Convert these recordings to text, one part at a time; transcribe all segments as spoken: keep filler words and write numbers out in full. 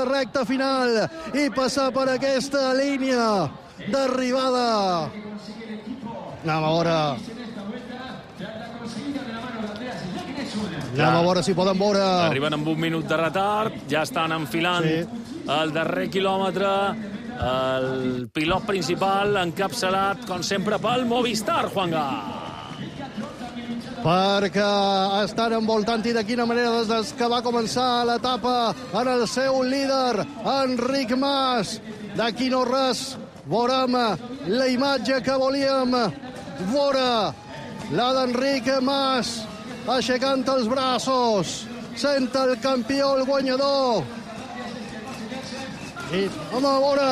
aquesta recta final i passar per aquesta línia d'arribada. Anem a veure... Anem a veure si poden veure... Arriben amb un minut de retard, ja estan enfilant sí. el darrer quilòmetre, el pilot principal encapçalat, com sempre, pel Movistar, Juanga. Perquè estan envoltant i de quina manera des que va començar l'etapa en el seu líder, Enric Mas. D'aquí no res, veurem la imatge que volíem veure, la d'Enric Mas, aixecant els braços, sent el campió, el guanyador. I anem a veure...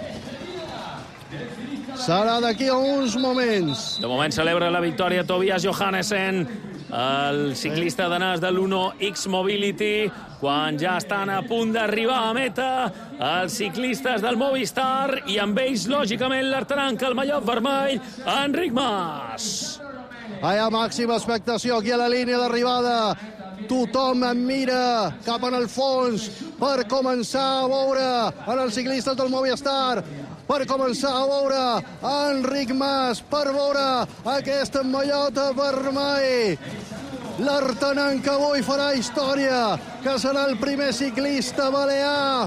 Serà d'aquí a uns moments. De moment celebra la victòria Tobias Johannesen, el ciclista danès de l'Uno X Mobility, quan ja estan a punt d'arribar a meta els ciclistes del Movistar, i amb ells, lògicament, l'artaranca, el mallot vermell, Enric Mas. Hi ha màxima expectació aquí a la línia d'arribada. Tothom em mira cap en el fons per començar a veure en els ciclistes del Movistar, per començar a veure Enric Mas, per veure aquest mallot vermell. L'artanant que avui farà història, que serà el primer ciclista balear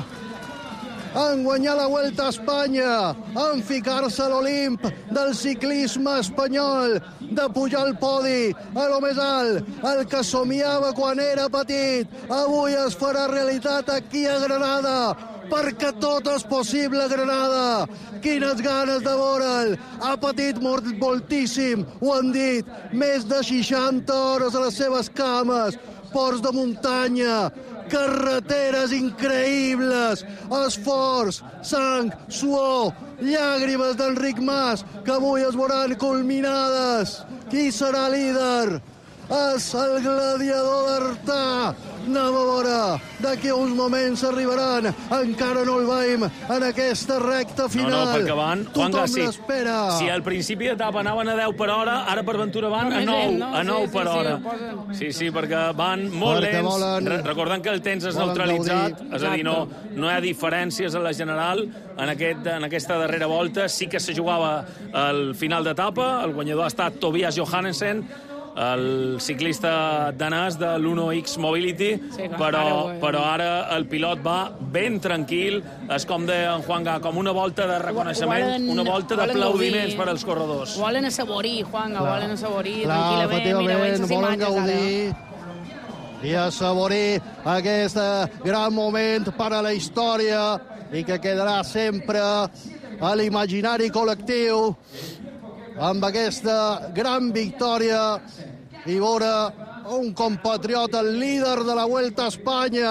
en guanyar la Vuelta a Espanya, en ficar-se a l'Olimp del ciclisme espanyol, de pujar al podi a lo més alt, el que somiava quan era petit, avui es farà realitat aquí a Granada, perquè tot és possible a Granada. Quines ganes de veure'l. Ha patit molt, moltíssim, ho han dit, més de seixanta hores a les seves cames, ports de muntanya, carreteres increïbles, esforç, sang, suor, llàgrimes d'Enric Mas, que avui es veuran culminades. Qui serà líder? És el gladiador d'Artà. Anem a veure, d'aquí a uns moments arribaran, encara no el veiem en aquesta recta final. No, no, perquè van, Juanga, sí. l'espera. Si al principi d'etapa anaven a deu per hora, ara per Ventura van a nou, a nou per hora. Sí, sí, perquè van molt lents, volen, recordant que el temps és neutralitzat, gaudir. És a dir, no, no hi ha diferències en la general, en, aquest, en aquesta darrera volta sí que se jugava al final d'etapa, el guanyador ha estat Tobias Johannesen, el ciclista danès de l'Uno X Mobility, sí, però, però ara el pilot va ben tranquil, és com deia en Juanga, com una volta de reconeixement, volen, una volta d'aplaudiments per als corredors. Volen assaborir, Juanga, clar, volen assaborir clar, tranquil·lament, mira, veig les volen gaudir ara. I assaborir aquest gran moment per a la història i que quedarà sempre a l'imaginari col·lectiu amb aquesta gran victòria i veure un compatriota, el líder de la Vuelta a Espanya.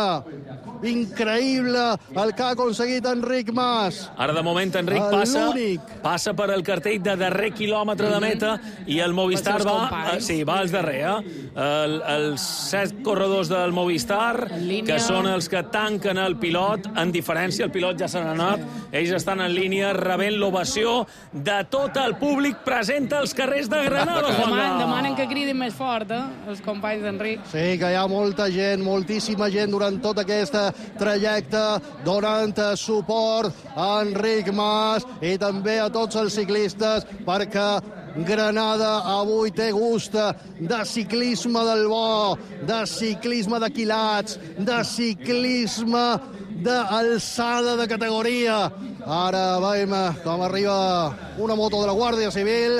Increïble el que ha aconseguit Enric Mas. Ara, de moment, Enric passa, passa per el cartell de darrer quilòmetre de meta i el Movistar va, uh, sí, va als darrer. Eh? El, els set corredors del Movistar, que són els que tanquen el pilot, en diferència, el pilot ja se n'ha anat, ells estan en línia rebent l'ovació de tot el públic present als carrers de Granada. Demanen, demanen que cridin més fort, eh, els companys d'Enric. Sí, que hi ha molta gent, moltíssima gent durant tota aquesta trajecte donant suport a Enric Mas i també a tots els ciclistes, perquè Granada avui té gust de ciclisme del bo, de ciclisme de quilats, de ciclisme d'alçada de categoria. Ara veiem com arriba una moto de la Guàrdia Civil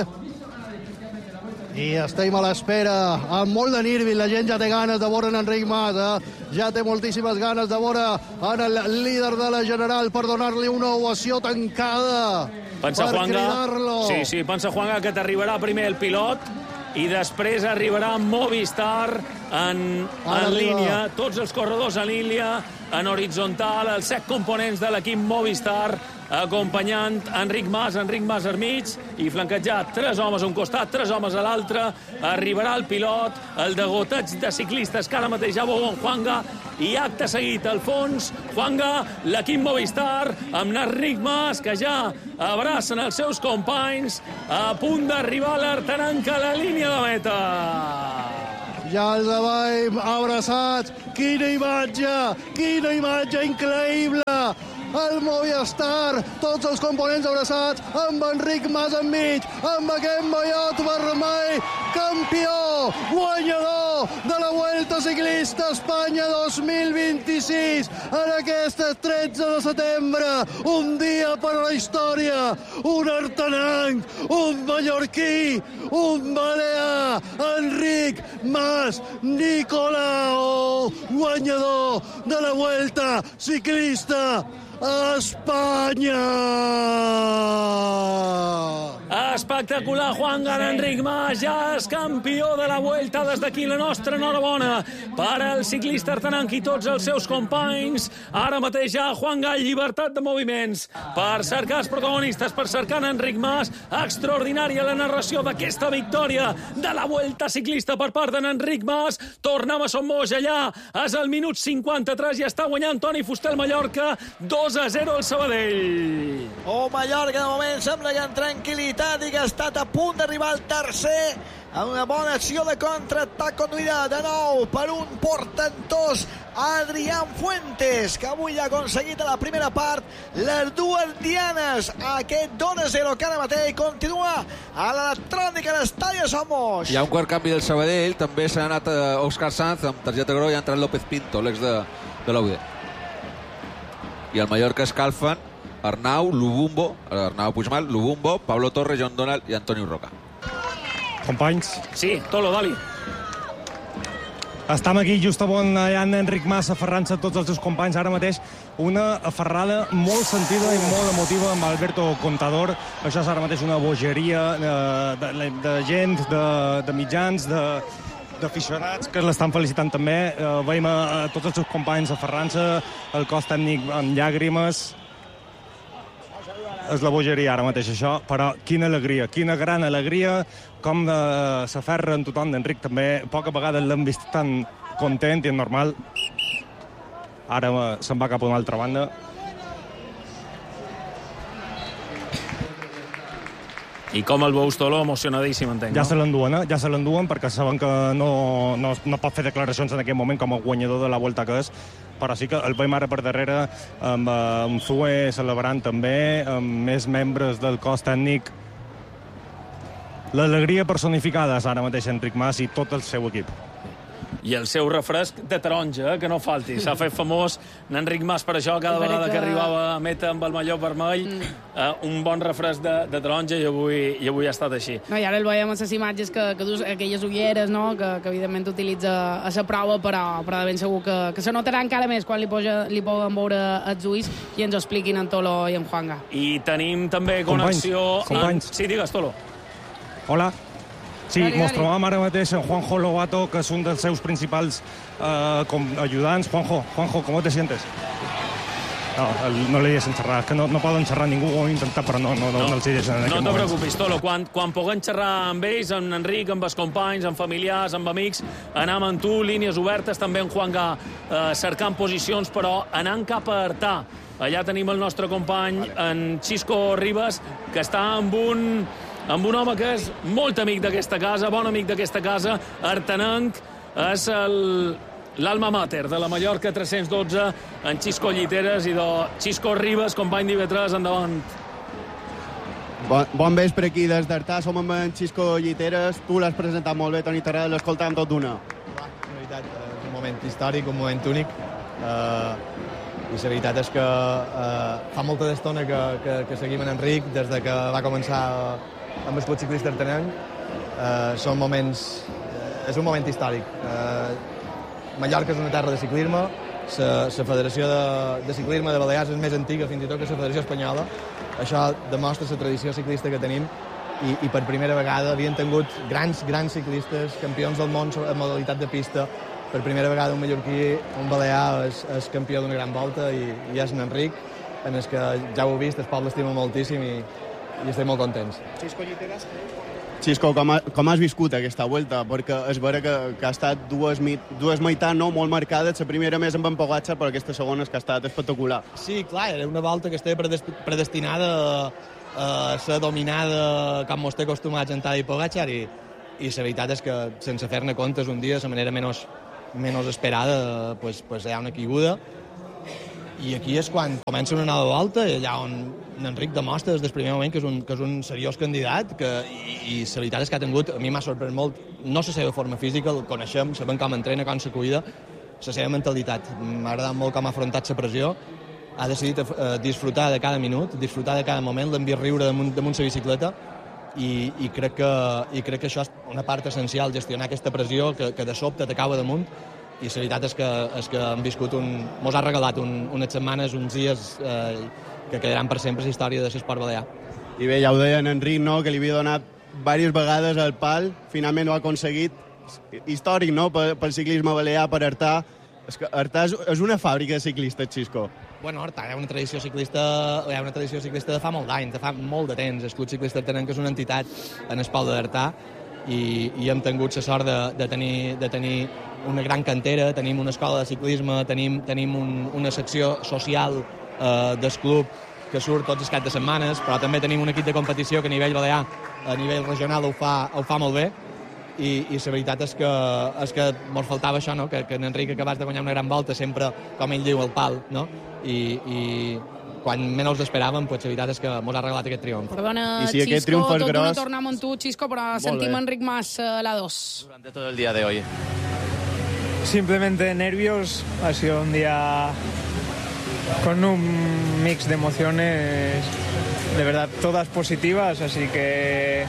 i estem a l'espera amb molt de nírvid. La gent ja té ganes de veure en Enric Mas, eh? Ja té moltíssimes ganes de veure en el líder de la General per donar-li una ovació tancada, pensa, per Juanga, cridar-lo. Sí, sí, pensa, Juanga, que t'arribarà primer el pilot i després arribarà Movistar en, en línia, tots els corredors en línia, en horitzontal, els set components de l'equip Movistar, acompanyant Enric Mas, Enric Mas al mig, i flanquejat tres homes a un costat, tres homes a l'altre. Arribarà el pilot, el degoteig de ciclistes que ara mateix ja veuen Juanga, i acte seguit al fons, Juanga, l'equip Movistar, amb Enric Mas, que ja abracen els seus companys, a punt d'arribar l'artaranca a la línia de meta. Ja els veiem abraçats. Quina imatge, quina imatge increïble. Moura, el Movistar, tots els components abraçats, amb Enric Mas enmig, amb aquest mallot vermell, campió, guanyador de la Vuelta Ciclista Espanya dos mil vint-i-sis, en aquest tretze de setembre, un dia per a la història, un artenenc, un mallorquí, un balear, Enric Mas Nicolau, guanyador de la Vuelta Ciclista Espanya! Espectacular, Juangan. Enric Mas ja és campió de la Vuelta. Des d'aquí la nostra enhorabona per al ciclista artenenc i tots els seus companys. Ara mateix ja Juangan, llibertat de moviments per cercar els protagonistes, per cercar en Enric Mas. Extraordinària la narració d'aquesta victòria de la Vuelta Ciclista per part d'en Enric Mas. Tornem a Sommoix, allà és el minut cinquanta-tres i està guanyant Toni Fuster Mallorca, dos a zero al Sabadell. Oh, Mallorca de moment sembla que en tranquil·litat i que ha estat a punt d'arribar al tercer amb una bona acció de contraatac conduïda de nou per un portentós Adrián Fuentes, que avui ha aconseguit a la primera part les dues dianes. Aquest dos a zero que ara mateix continua a l'electrònica a l'estadi de Sommoix. Hi ha un quart canvi del Sabadell, també s'ha anat a Òscar Sanz amb targeta groga i ha entrat López Pinto, l'ex de, de l'U D. I el Mallorca escalfen Arnau, Lubumbo, Arnau Puigmal, Lubumbo, Pablo Torre, John Donald i Antonio Roca. Companys. Sí, Tolo, dali. Estem aquí just on hi ha Enric Mas aferrant-se tots els seus companys. Ara mateix una aferrada molt sentida i molt emotiva amb Alberto Contador. Això és ara mateix una bogeria de, de, de gent, de, de mitjans, de d'aficionats que l'estan felicitant també. Eh, veiem a, a tots els seus companys aferrant-se, el cos tècnic amb llàgrimes. És la bogeria ara mateix això, però quina alegria, quina gran alegria, com eh, s'aferra en tothom. D'Enric també poca vegada l'hem vist tan content i normal. Ara eh, se'n va cap a una altra banda. I com el veus, Tolo? Emocionadíssim, entenc, no? Ja se l'enduen, eh? Ja se l'enduen perquè saben que no, no, no pot fer declaracions en aquest moment com a guanyador de la Volta que és, però sí que el veiem ara per darrere amb, amb Zue celebrant també, amb més membres del cos tècnic. L'alegria personificada és ara mateix Enric Mas i tot el seu equip. I el seu refresc de taronja, que no falti. S'ha fet famós Enric Mas per això, cada vegada que arribava a meta amb el mallot vermell, mm. eh, un bon refresc de, de taronja, i avui, i avui ha estat així. No, i ara el veiem a les imatges que, que dus aquelles ulleres, no? que, que evidentment utilitza a la prova, però, però de ben segur que, que se notarà encara més quan li, posa, li poden veure els ulls i ens ho expliquin en Tolo i en Juanga. I tenim també connexió... Companys, companys. En... Sí, digues, Tolo. Hola. Sí, dale, mos dale. trobam ara mateix en Juanjo Lobato, que és un dels seus principals eh, com ajudants. Juanjo, Juanjo, ¿cómo te sientes? No, el, no li deixen xerrar, és que no, no poden xerrar ningú, ho he intentat, però no, no, no, no, no els hi deixen en aquest moment. No te preocupis, Tolo, quan, quan puguem xerrar amb ells, amb Enric, amb els companys, amb familiars, amb amics, anam amb tu, línies obertes, també en Juanga eh, cercant posicions, però anant cap a Artà. Allà tenim el nostre company, en Xisco Ribas, que està amb un... amb un home que és molt amic d'aquesta casa, bon amic d'aquesta casa, artenenc, és l'alma mater de la Mallorca tres-cents dotze, en Xisco Lliteres, i de Xisco Ribas, company d'I V tres, endavant. Bon, bon vespre aquí des d'Artà, som amb en Xisco Lliteres, tu l'has presentat molt bé, Toni Terrell, l'escoltàvem tot d'una. La veritat, és un moment històric, un moment únic, uh, i la veritat és que uh, fa molta d'estona que, que, que seguim en Enric, des de que va començar uh, amb el club ciclista artenenc. Uh, són moments... Uh, és un moment històric. Uh, Mallorca és una terra de ciclisme, la Federació de, de Ciclisme de Balears és més antiga fins i tot que la Federació Espanyola. Això demostra la tradició ciclista que tenim i, i per primera vegada havien tingut grans, grans ciclistes, campions del món en modalitat de pista. Per primera vegada un mallorquí, un balear, és, és campió d'una gran volta i, i és en Enric, en el que ja ho heu vist, el poble l'estima moltíssim i, i estem molt contents. Xisco Lliteres? Xisco, com, ha, com has viscut aquesta volta? Perquè és vera que, que ha estat dues, dues meitats no, molt marcades, la primera més amb en Pogačar, però aquesta segona és que ha estat espectacular. Sí, clar, era una volta que estava predestinada a, a ser dominada com ens té acostumats en Tadej Pogačar i, i la veritat és que sense fer-ne comptes un dia, de la manera menys, menys esperada, pues, pues hi ha una caiguda i aquí és quan comença una nova volta, i allà on Enric demostra des del primer moment que és un, que és un seriós candidat, que, i, i la veritat és que ha tingut, a mi m'ha sorprès molt, no la seva forma física, el coneixem, sabem com entrena, com se cuida, la seva mentalitat. M'ha agradat molt com ha afrontat la pressió, ha decidit eh, disfrutar de cada minut, disfrutar de cada moment, l'hem vist riure damunt, damunt la bicicleta, i, i, crec que, i crec que això és una part essencial, gestionar aquesta pressió que, que de sobte t'acaba damunt, i la veritat és que, és que hem viscut un... Mos ha regalat un, unes setmanes, uns dies eh, que quedaran per sempre la història de l'esport balear. I bé, ja ho deia en Enric, no?, que li havia donat diverses vegades al pal, finalment ho ha aconseguit. Històric, no?, pel ciclisme balear, per Artà. És que Artà és, és una fàbrica de ciclistes, Xisco. Bueno, Artà hi ha una tradició ciclista, hi ha una tradició ciclista de fa molt d'anys, de fa molt de temps. El Club Ciclista Artanenc és una entitat en el pol d'Artà, i, i hem tingut la sort de, de, tenir, de tenir una gran cantera, tenim una escola de ciclisme, tenim, tenim un, una secció social eh, del club que surt tots els caps de setmanes, però també tenim un equip de competició que a nivell balear, a nivell regional ho fa, ho fa molt bé, i, i la veritat és que, és que mos faltava això, no? que, que en Enric acabés de guanyar una gran volta sempre, com ell diu, el pal, no? I, i quan menys l'esperàvem, pues, la veritat és que mos ha regalat aquest triomf. Perdona, I si aquest Xisco, triomf és tot gros... d'una tornem amb tu, Xisco, però sentim Enric Mas a la dos. Durante todo el día de hoy. Simplemente nervios, ha sido un día con un mix de emociones, de verdad, todas positivas, así que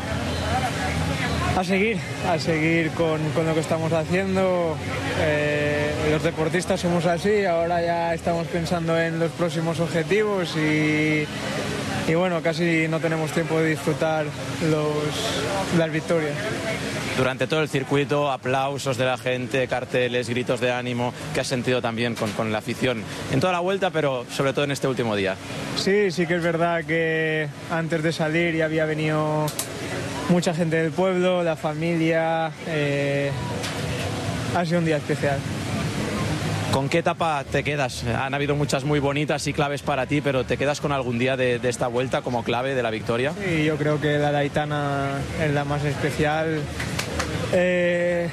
a seguir, a seguir con, con lo que estamos haciendo. Eh, los deportistas somos así, ahora ya estamos pensando en los próximos objetivos y, y bueno, casi no tenemos tiempo de disfrutar los, las victorias. Durante todo el circuito, aplausos de la gente, carteles, gritos de ánimo, que has sentido también con, con la afición en toda la vuelta, pero sobre todo en este último día. Sí, sí que es verdad que antes de salir ya había venido mucha gente del pueblo, la familia, eh, ha sido un día especial. ¿Con qué etapa te quedas? Han habido muchas muy bonitas y claves para ti, pero ¿te quedas con algún día de, de esta vuelta como clave de la victoria? Sí, yo creo que la Laitana es la más especial. Eh,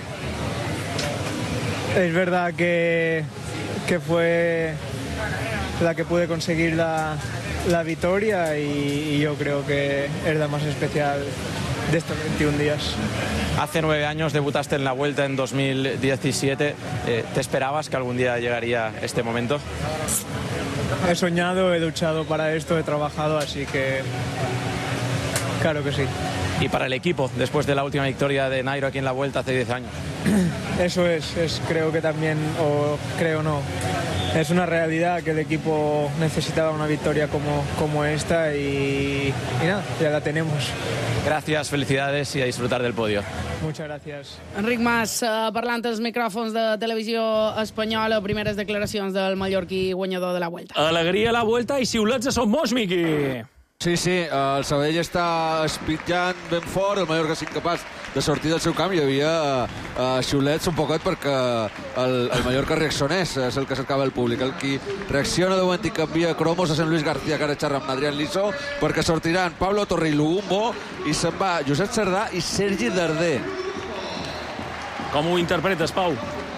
es verdad que, que fue la que pude conseguir la, la victoria y, y yo creo que es la más especial de estos veintiún días. Hace nueve años debutaste en la Vuelta en dos mil diecisiete. Eh, ¿Te esperabas que algún día llegaría este momento? He soñado, he luchado para esto, he trabajado, así que claro que sí. Y para el equipo, después de la última victoria de Nairo aquí en la Vuelta hace diez años. Eso es, es creo que también, o creo no, es una realidad que el equipo necesitaba una victoria como, como esta y, y nada, ya la tenemos. Gracias, felicidades y a disfrutar del podio. Muchas gracias. Enric Mas, uh, parlant als micròfons de Televisió Espanyola, primeres declaracions del mallorquí guanyador de la Vuelta. Alegria a la Vuelta i xiulets a Son Mos, Miqui. Sí, sí, el Sabadell està espitjant ben fort, el Mallorca és incapaç de sortir del seu camp. Hi havia uh, xiulets un poquet perquè el, el Mallorca reaccionés, és el que cercava el públic. El qui reacciona de moment i canvia cromos és en Luis García, que ara xerra amb Adrián Liso, perquè sortiran Pablo Torre i Lubumbo, i se'n va Josep Cerdà i Sergi Darder. Com ho interpretes, Pau?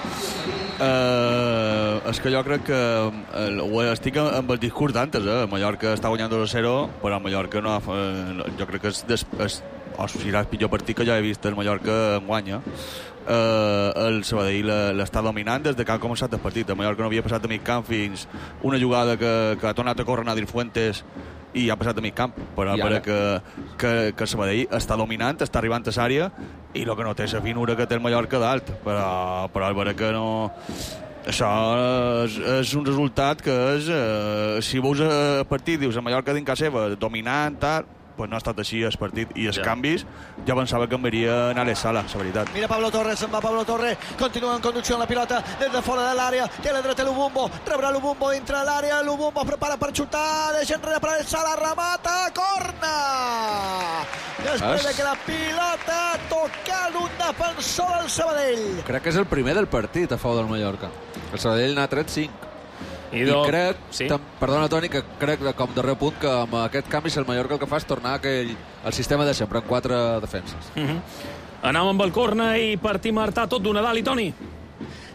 Uh, és que jo crec que uh, estic amb el discurs d'antes, eh? Mallorca està guanyant dos a zero, però el Mallorca no, uh, jo crec que és, des, és o serà el pitjor partit que jo he vist el Mallorca en guanya. Uh, el Sabadell l'està dominant des de que ha començat el partit. El Mallorca no havia passat de mig camp fins una jugada que, que ha tornat a córrer Nadir Fuentes i ha passat de mig camp, però per que, que, que Sabadell està dominant, està arribant a l'àrea, i el que no té la finura que té el Mallorca dalt, però, però el veure que no... Això és, és un resultat que és... Eh, si veus el partit, dius, el Mallorca dins casa seva, dominant, tal... pues no ha estat així el partit, i els ja. canvis jo pensava que enviaria a les sales, la veritat. Mira Pablo Torre, se'n va Pablo Torre, continua en conducció en la pilota des de fora de l'àrea, té la dreta Lubumbo, rebrà Lubumbo dintre l'àrea, Lubumbo prepara per xutar, deixa enrere per el Sala, remata, corna! Després de que la pilota toca un defensor del Sabadell. Crec que és el primer del partit a favor del Mallorca. El Sabadell n'ha tret cinc. I, I crec, sí. tam, perdona Toni, que crec com darrer punt que amb aquest canvi el Mallorca el que fa és tornar aquell, al sistema de sempre, en quatre defenses. Uh-huh. Anàvem amb el corna i partim a Artà tot d'una dalt, i Toni?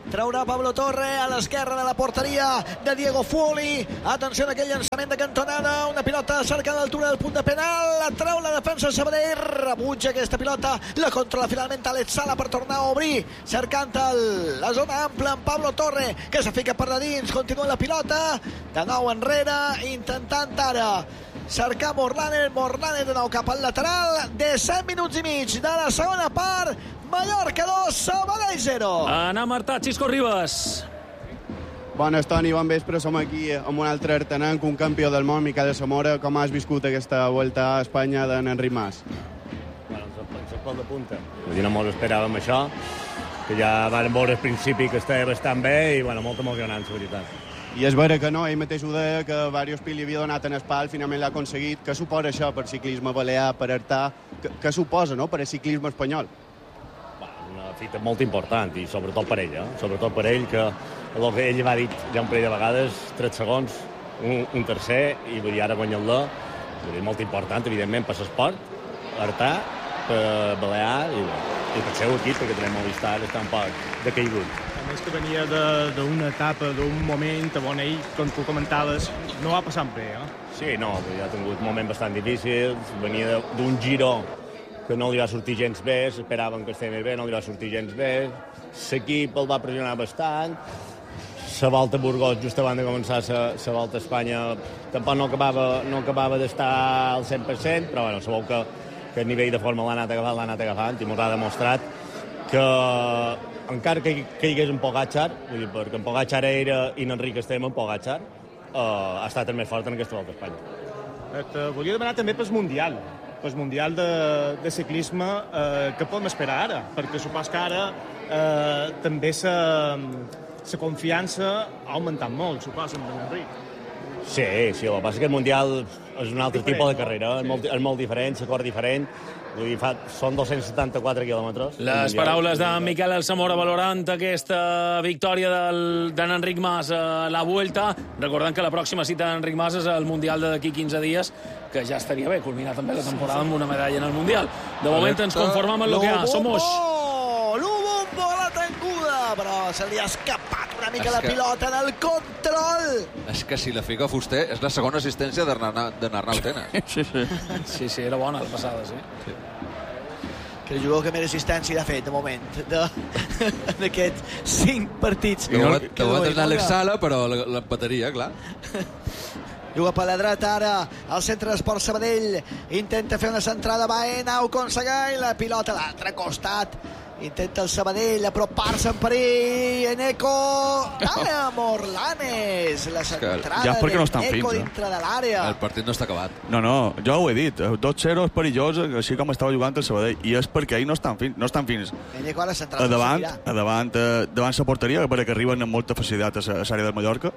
traurà Pablo Torre a l'esquerra de la porteria de Diego Fuoli. Atenció a aquell llançament de cantonada, una pilota cerca l'altura del punt de penal, la treu la defensa Sabadell, rebutja aquesta pilota, la controla finalment Alex Sala per tornar a obrir, cercant el, la zona ampla amb Pablo Torre, que se fica per de dins, continua la pilota, de nou enrere, intentant ara cercar Morlanes, Morlanes de nou cap al lateral, disset minuts i mig de la segona part, Mallorca dos, Sabadell zero. Anar Martà, Xisco Ribas. Bones, Toni, bon vespre. Som aquí amb un altre artenenc, un campió del món, Miquel Zamora. Com has viscut aquesta volta a Espanya d'en Enric Mas? Bueno, soc pel de punta. Vull dir, no mos esperàvem això, que ja vam veure al principi que estava bastant bé i, bueno, molt emocionant, la veritat. I és vera que no, ell mateix ho deia, que diversos pils li havia donat en espal, finalment l'ha aconseguit. Què suposa això per ciclisme balear, per Artà? Què suposa, no?, per al ciclisme espanyol? Una fita molt important, i sobretot per ell, eh? Sobretot per ell, que el que ell va dir ja un parell de vegades, tres segons, un, un tercer, i vull dir, ara guanyar-lo, vull dir, molt important, evidentment, per l'esport, Artà, per Balear, i, i per el seu equip, perquè tenim Movistar, està un poc decaigut. A més que venia d'una etapa, d'un moment on ell, com tu comentaves, no va passant bé, eh? Sí, no, ha tingut moments bastant difícils, venia d'un giró que no li va sortir gens bé, esperaven que estigués bé, no li va sortir gens bé, l'equip el va pressionar bastant, la volta a Burgos, just abans de començar la volta a Espanya, tampoc no acabava, no acabava d'estar al cent per cent, però bueno, sabeu que, que el nivell de forma l'ha anat agafant, l'ha anat agafant, i ens ha demostrat que encara que, que hi hagués un Pogacar, vull dir, perquè en Pogacar era i en Enric estem en Pogacar, uh, ha estat el més fort en aquesta volta a Espanya. Et volia demanar també pel Mundial, pel Mundial de, de ciclisme, eh, què podem esperar ara? Perquè supos que ara eh, també la confiança ha augmentat molt, supos, amb Enric. Sí, sí, el que passa és que el Mundial és un altre tipus de carrera, és molt, és molt diferent, l'acord diferent, vull dir, fa, són dos-cents setanta-quatre quilòmetres. Les paraules de Miquel Zamora valorant aquesta victòria d'en Enric Mas a la Vuelta, recordant que la pròxima cita d'Enric Mas és el Mundial d'aquí quinze dies, que ja estaria bé culminar també la temporada amb una medalla en el Mundial. De moment ens conformem amb el que ha. Somos... Lubumbo a la trenguda, però se li ha escapat una mica la pilota del control. És que si la fica Fuster és la segona assistència d'Arnau Tenas. Sí, sí. Sí, sí, era bona la passada, sí. sí. Que el jugador que més assistència l'ha fet, de moment, d'aquests cinc partits. I no, te ho va tenir Alex Sala, però l'empataria, clar. Juga per la dreta ara al centre d'Esport Sabadell, intenta fer una centrada Baena, ho aconsegueix, la pilota a l'altre costat, intenta el Sabadell apropar-se en perill, Eneco, ara Morlanes, la centrada ja de no Eneco dintre de l'àrea. El partit no està acabat. No, no, jo ho he dit, dos zero és perillós, així com estava jugant el Sabadell, i és perquè ells no estan fins, no estan fins Eneco ara centrada a davant, a davant, a davant la porteria, perquè arriben amb molta facilitat a l'àrea de Mallorca,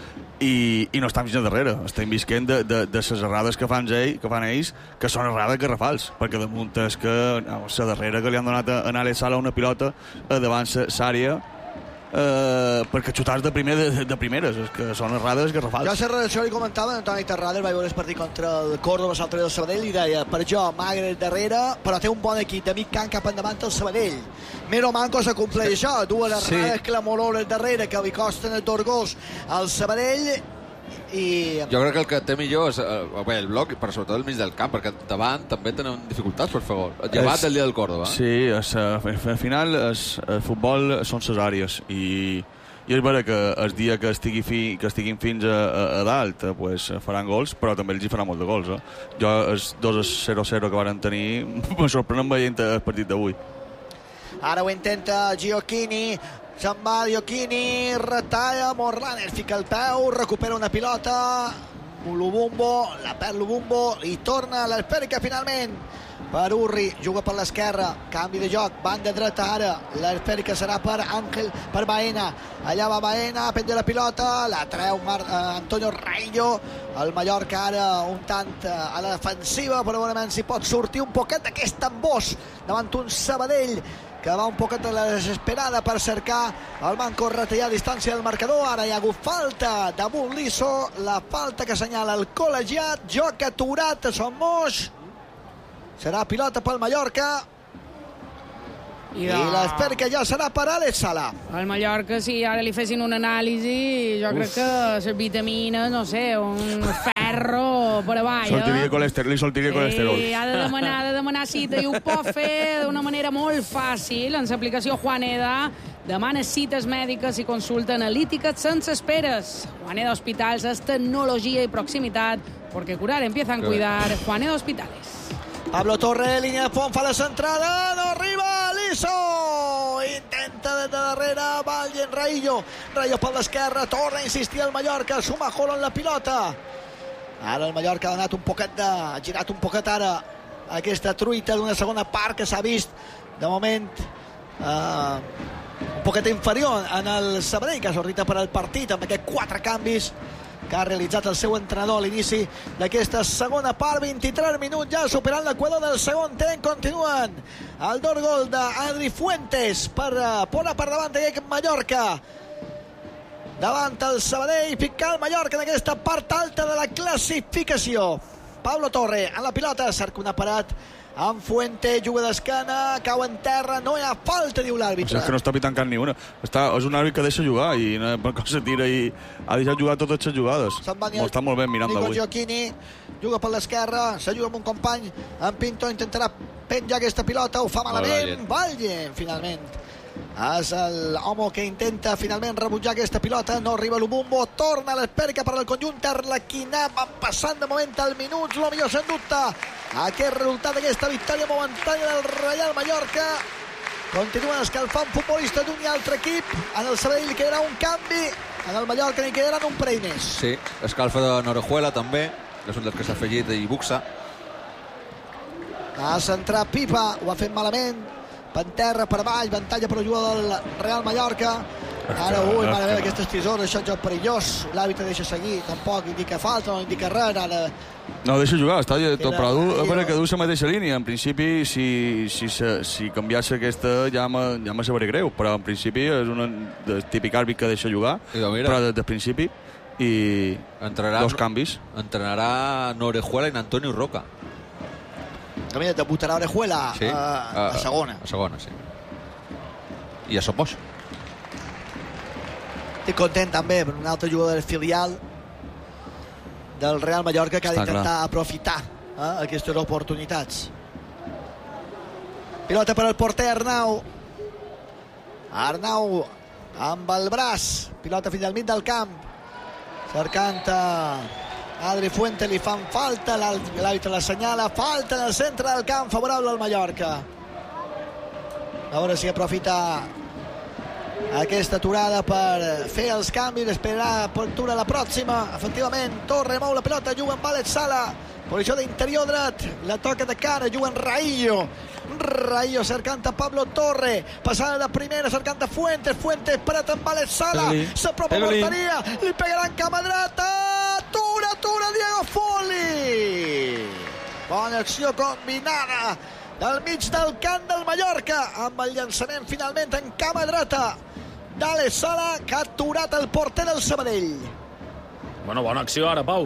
i, i no estan fins a darrere, estem visquent de, de, de les errades que fan, ell, que fan ells, que són errades garrafals, perquè damunt és que no, la darrera que li han donat a, a Alex Sala una pilota a davant l'àrea eh, perquè xutars de, primer, de, de primeres, és que són errades garrafals. Jo a la redacció li comentava Antoni Terrades, vaig veure el partit contra el Córdoba, l'altre del Sabadell, i deia, per jo, Magre darrere, però té un bon equip de mig camp cap endavant el Sabadell. Miro manco se compleix això, dues errades sí. clamoroses darrere que li costen els dos gols al Sabadell, i... Jo crec que el que té millor és eh, bé, el bloc, però sobretot el mig del camp, perquè davant també tenen dificultats per fer gol. Llevat el dia del Córdoba. Sí, és, al final és, el futbol són les àrees, i, i és vera que el dia que, estigui fi, que estiguin fins a, a, a dalt eh, pues, faran gols, però també els hi faran molt de gols. Eh? Jo els dos a zero zero que van tenir me sorprenen veient el partit d'avui. Ara ho intenta Giochini, se'n va Giochini, retalla Morlanes, fica el peu, recupera una pilota, Lubumbo, la perd Lubumbo, i torna l'Esfèrica finalment per Urri, juga per l'esquerra, canvi de joc, banda dreta ara, l'Esfèrica serà per Ángel, per Baena, allà va Baena, penja la pilota, la treu Mar eh, Antonio Reillo, el Mallorca ara un tant a la defensiva, però veurem si pot sortir un poquet d'aquest embós davant un Sabadell que va un poquet a la desesperada per cercar el banco retallar a distància del marcador. Ara hi ha hagut falta damunt l'Iso, la falta que assenyala el col·legiat, joc aturat a Son Moix, serà pilota pel Mallorca. I, I l'Esperca ja serà per Àlex Sala. El Mallorca, si ara li fessin una anàlisi, jo Uf. crec que les vitamines, no sé, un ferro per avall. Soltiria colesterol, li soltiria sí, colesterol. Sí, ha de demanar, ha de demanar cita i ho pot fer d'una manera molt fàcil en l'aplicació Juaneda. Demana cites mèdiques i consulta analítica sense esperes. Juaneda Hospitals és tecnologia i proximitat, perquè curar empieza a cuidar. Juaneda Hospitales. Pablo Torre, línia de fons, fa la centrada, no arriba, Liso! Intenta des de darrere, Valle en Raillo. Raillo per l'esquerra, torna a insistir el Mallorca, suma Jolo en la pilota. Ara el Mallorca ha donat un poquet de... ha girat un poquet ara aquesta truita d'una segona part que s'ha vist, de moment, eh, un poquet inferior en el Sabadell, que ha sortit per al partit amb aquests quatre canvis que ha realitzat el seu entrenador a l'inici d'aquesta segona part. Vint-i-tres minuts ja superant l'equador del segon temps. Continuen el dos gol d'Adri Fuentes per uh, posar per davant d'aquest Mallorca davant el Sabadell, ficar el Mallorca en aquesta part alta de la classificació. Pablo Torre en la pilota, cerca una parat amb Fuente, juga d'esquena, cau en terra, no hi ha falta, diu l'àrbitre. És que no està pitant cap ni una. Està, és un àrbit que deixa jugar i no, per cosa tira i ha deixat jugar totes les jugades. Molt, està molt ben mirant d'avui. Giochini juga per l'esquerra, s'ajuda amb un company, en Pinto intentarà penjar aquesta pilota, ho fa malament, Valle, finalment. És l'home que intenta finalment rebutjar aquesta pilota, no arriba l'Ubumbo, torna l'Esperca per al conjunt arlequinà, van passant de moment els minuts, el millor se'n dubte aquest resultat d'aquesta victòria momentània del Real Mallorca. Continuen escalfant futbolistes d'un i altre equip. En el Sabadell li quedarà un canvi, en el Mallorca li quedaran un parell més. Sí, escalfa de Norejuela també, és un dels que s'ha afegit, i Buxa. Ha centrat Pipa, ho ha fet malament, per terra, per avall, avantatge per la jugada del Real Mallorca. Ara, ui, mare meva, aquestes tisores, això és joc perillós. L'àrbitre deixa seguir, tampoc indica falta, no indica res. Ara... No, deixa jugar, està tot, però a veure que du la mateixa línia. En principi, si, si, si, si canviasse aquesta, ja me, ja me sabré greu, però en principi és un típic àrbit que deixa jugar, però des del principi, i entrarà, dos canvis. Entrenarà Norejuela i Antonio Roca. També debutarà Orejuela sí, a, a segona. A segona, sí. I a Somos. Estic content també per un altre jugador del filial del Real Mallorca que ha d'intentar aprofitar eh, aquestes oportunitats. Pilota per al porter Arnau. Arnau amb el braç. Pilota fins al mig del camp. Cercant a Adri Fuente, li fan falta, l'àrbitre l'assenyala, falta en el centre del camp, favorable al Mallorca. A veure si aprofita aquesta aturada per fer els canvis, esperarà apertura la pròxima. Efectivament, Torre mou la pilota, juga amb Àlex Sala, posició d'interior dret, la toca de cara, juga en Raillo. Raillo cercant a Pablo Torre, passada de primera cercant a Fuentes, Fuentes parat amb Àlex Sala, s'apropa a porteria, li pegarà en cama dreta, atura, atura Diego Foli. Bona acció combinada del mig del camp del Mallorca, amb el llançament finalment en cama dreta d'Àlex Sala, que ha aturat el porter del Sabadell. Bueno, bona acció ara, Pau.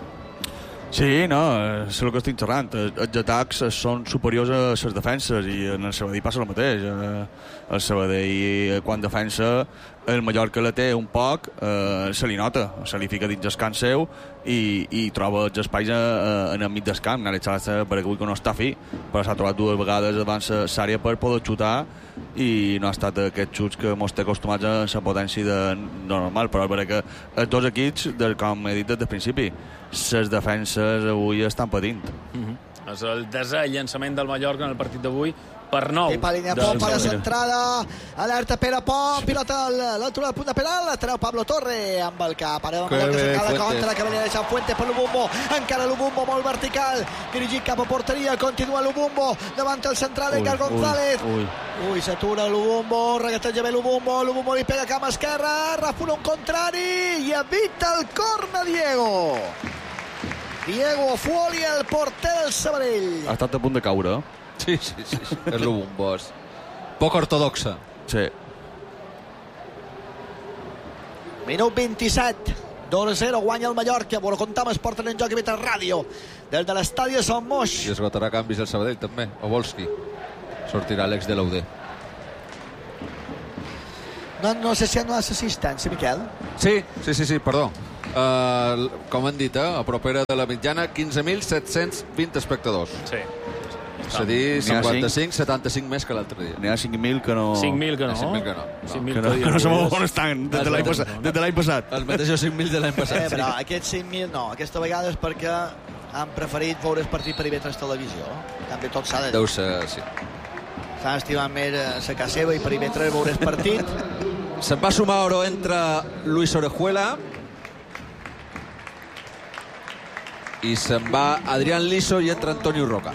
Sí, no, és el que estic xerrant. Els atacs són superiors a les defenses i en el Sabadell passa el mateix. El Sabadell, quan defensa, el Mallorca la té un poc, eh, se li nota, se li fica dins el camp seu i, i troba els espais eh, en el mig del camp. N'ha deixat per avui que no està fi, però s'ha trobat dues vegades davant l'àrea per poder xutar i no ha estat aquests xuts que mos té acostumats a la potència de normal, però és vera que els dos equips, com he dit des del principi, les defenses avui estan patint. Mm-hmm. És el desè llançament del Mallorca en el partit d'avui per nou. Pipa, línia Pom, per la centrada, alerta Pere Pom, pilota a l'altura del punt de penal, la treu Pablo Torre amb el cap, ara que s'acaba la contra, que venia deixant Fuentes per l'Ubumbo, encara l'Ubumbo molt vertical, dirigit cap a porteria, continua l'Ubumbo, davant el central Edgar González, ui, ui. ui s'atura l'Ubumbo, regateja bé l'Ubumbo, l'Ubumbo li pega cama esquerra, refula un contrari i evita el corna Diego. Diego Fuoli, el porter del Sabadell. Ha estat a punt de caure, eh? Sí, sí, sí, sí. És l'Ubumbo. Poc ortodoxa. Sí. Minut vint-i-set. dos a zero, guanya el Mallorca. Bueno, comptam Esport en Joc i Veta Ràdio. Des de l'estadi de Sant Moix. I esgotarà canvis el Sabadell, també. O Volski. Sortirà l'ex de l'U D. No, no sé si no has assistència, Miquel. Sí, sí, sí, sí perdó. Uh, com han dit, eh, a propera de la mitjana, quinze mil set-cents vint espectadors. Sí. És a dir, cinquanta-cinc, setanta-cinc més que l'altre dia. N'hi ha cinc mil que no... cinc mil que no. cinc mil que no. no. cinc mil que no, que no sabeu on estan des de l'any passat. Des de l'any passat. Els mateixos cinc mil de l'any passat. Eh, però aquests cinc mil no. Aquesta vegada és perquè han preferit veure el partit per I V tres Televisió. També tot s'ha de dir. Deu ser, sí. S'han estimat més a la casa seva i per I V tres veure el partit. Se'n va sumar Oro, entra Luis Orejuela i se'n va Adrián Liso i entra Antonio Roca.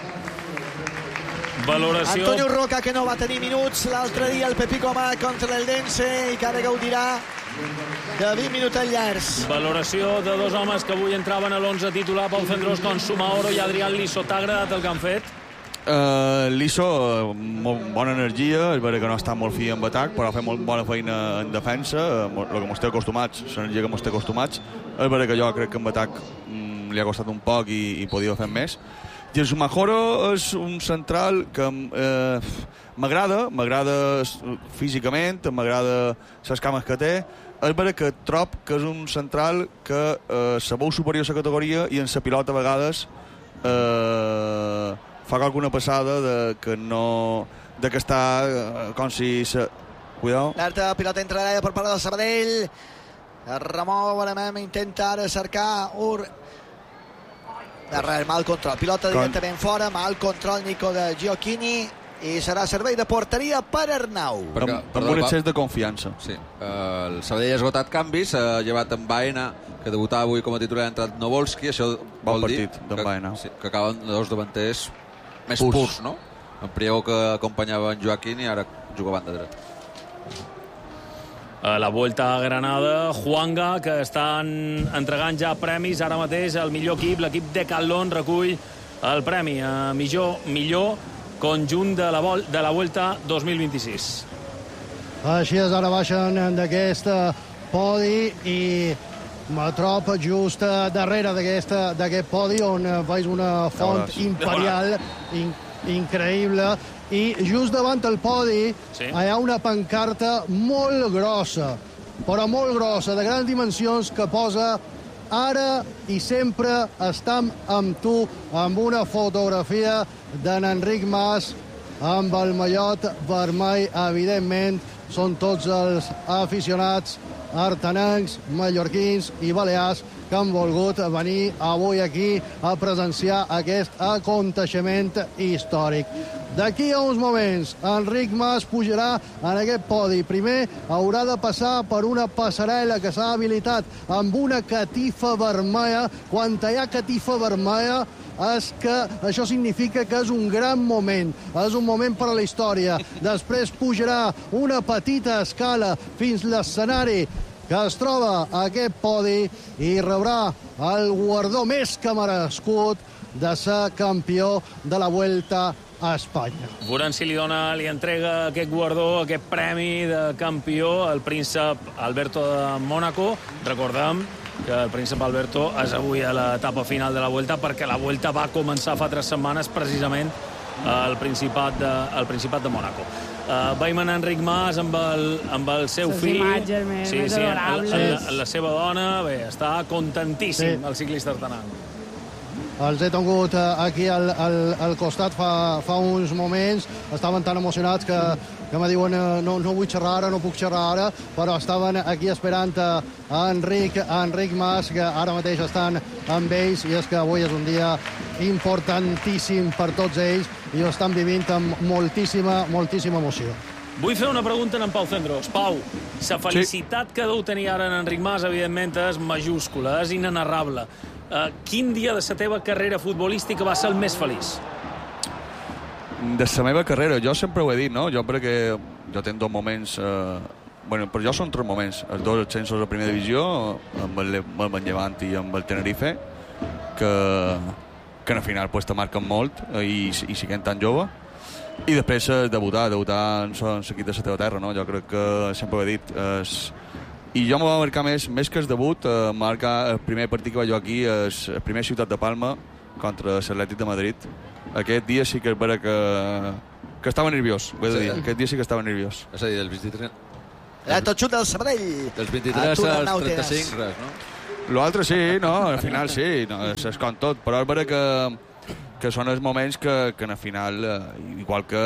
Valoració... Antonio Roca, que no va tenir minuts l'altre dia, el Pepico Mà contra l'Eldense, i que ara gaudirà de vint minuts llargs. Valoració de dos homes que avui entraven a l'onze titular, Pau Cendrós, con Sumaoro i Adrián Liso. T'ha agradat el que han fet? Uh, Liso, molt bona energia, és vera que no està molt fi en atac, però ha fet molt bona feina en defensa, el que mos té acostumats, l'energia que mos té acostumats. És vera que jo crec que en atac mm, li ha costat un poc i, i podia fer més. I el Majoro és un central que eh, m'agrada, m'agrada físicament, m'agrada les cames que té. És vera que trob que és un central que eh, se veu superior a la categoria i en la pilota a vegades eh, fa alguna passada de que no... de que està eh, com si... Se... Cuidao. L'altra pilota entra a l'àrea per part del Sabadell. Remou, Aramem intenta ara cercar Ur... Darrere, mal control, pilota directament fora, mal control Nico de Giochini, i serà servei de porteria per Arnau. Perquè, amb, amb un excés de confiança. Sí. Uh, el Sabadell ha esgotat canvis, s'ha llevat en Baena, que debutava avui com a titular, ha entrat Novolski, això vol bon dir que, sí, que acaben dos davanters més purs, purs no? En Priego, que acompanyava en Joaquín, i ara juga a banda dreta. A la Vuelta a Granada, Juanga, que estan entregant ja premis ara mateix al millor equip. L'equip Decathlon recull el premi a millor, millor conjunt de la, vol, de la Vuelta dos mil vint-i-sis. Així és, ara baixen d'aquest podi i me trob just darrere d'aquest podi, on veig una font imperial in, increïble. I just davant el podi sí. Hi ha una pancarta molt grossa, però molt grossa, de grans dimensions, que posa "Ara i sempre estam amb tu", amb una fotografia d'en Enric Mas amb el mallot vermell. Evidentment són tots els aficionats artanencs, mallorquins i balears que han volgut venir avui aquí a presenciar aquest aconteixement històric. D'aquí a uns moments, Enric Mas pujarà en aquest podi. Primer haurà de passar per una passarel·la que s'ha habilitat amb una catifa vermella. Quan hi ha catifa vermella és que això significa que és un gran moment, és un moment per a la història. Després pujarà una petita escala fins l'escenari que es troba a aquest podi i rebrà el guardó més que merescut de ser campió de la Vuelta a Espanya. Veurem si li dona, li entrega aquest guardó, aquest premi de campió al príncep Alberto de Mónaco. Recordem que el príncep Alberto és avui a l'etapa final de la Vuelta, perquè la Vuelta va començar fa tres setmanes precisament al Principat de, al Principat de Mónaco. Uh, veiem en Enric Mas amb el, amb el seu Les fill. imatges més, sí, més sí, adorables. en, en, en la seva dona. Bé, està contentíssim, sí. El ciclista artanenc. Els he tingut aquí al, al, al costat fa, fa uns moments. Estaven tan emocionats que, que me diuen no, no vull xerrar ara, no puc xerrar ara, però estaven aquí esperant a Enric, a Enric Mas, que ara mateix estan amb ells, i és que avui és un dia importantíssim per tots ells i ho estan vivint amb moltíssima, moltíssima emoció. Vull fer una pregunta en Pau Cendrós. Pau, la felicitat sí. que deu tenir ara en Enric Mas, evidentment, és majúscula, és inenarrable. Uh, quin dia de la teva carrera futbolística va ser el més feliç? De la meva carrera, jo sempre ho he dit, no? Jo perquè jo tenc dos moments... Eh, bueno, per jo són tres moments. Els dos ascensos a primera divisió, amb el, amb el Llevant i amb el Tenerife, que, que al final pues, te marquen molt i, i siguent tan jove. I després eh, debutar, debutar en l'equip de la teva terra, no? Jo crec que sempre ho he dit. És, I jo m'ho va marcar més, més que el debut, eh, marcar el primer partit que vaig jugar aquí, és el primer Ciutat de Palma contra l'Atlètic de Madrid. Aquest dia sí que és vera que, que estava nerviós, ho he de dir. Sí. Aquest dia sí que estava nerviós. És a dir, el vint-i-tres... Eh, tot xut del Sabadell. Dels vint-i-tres als trenta-cinc, res, no? L'altre sí, no, al final sí, no, s'escon tot, però és vera que, que són els moments que, que al final, eh, igual que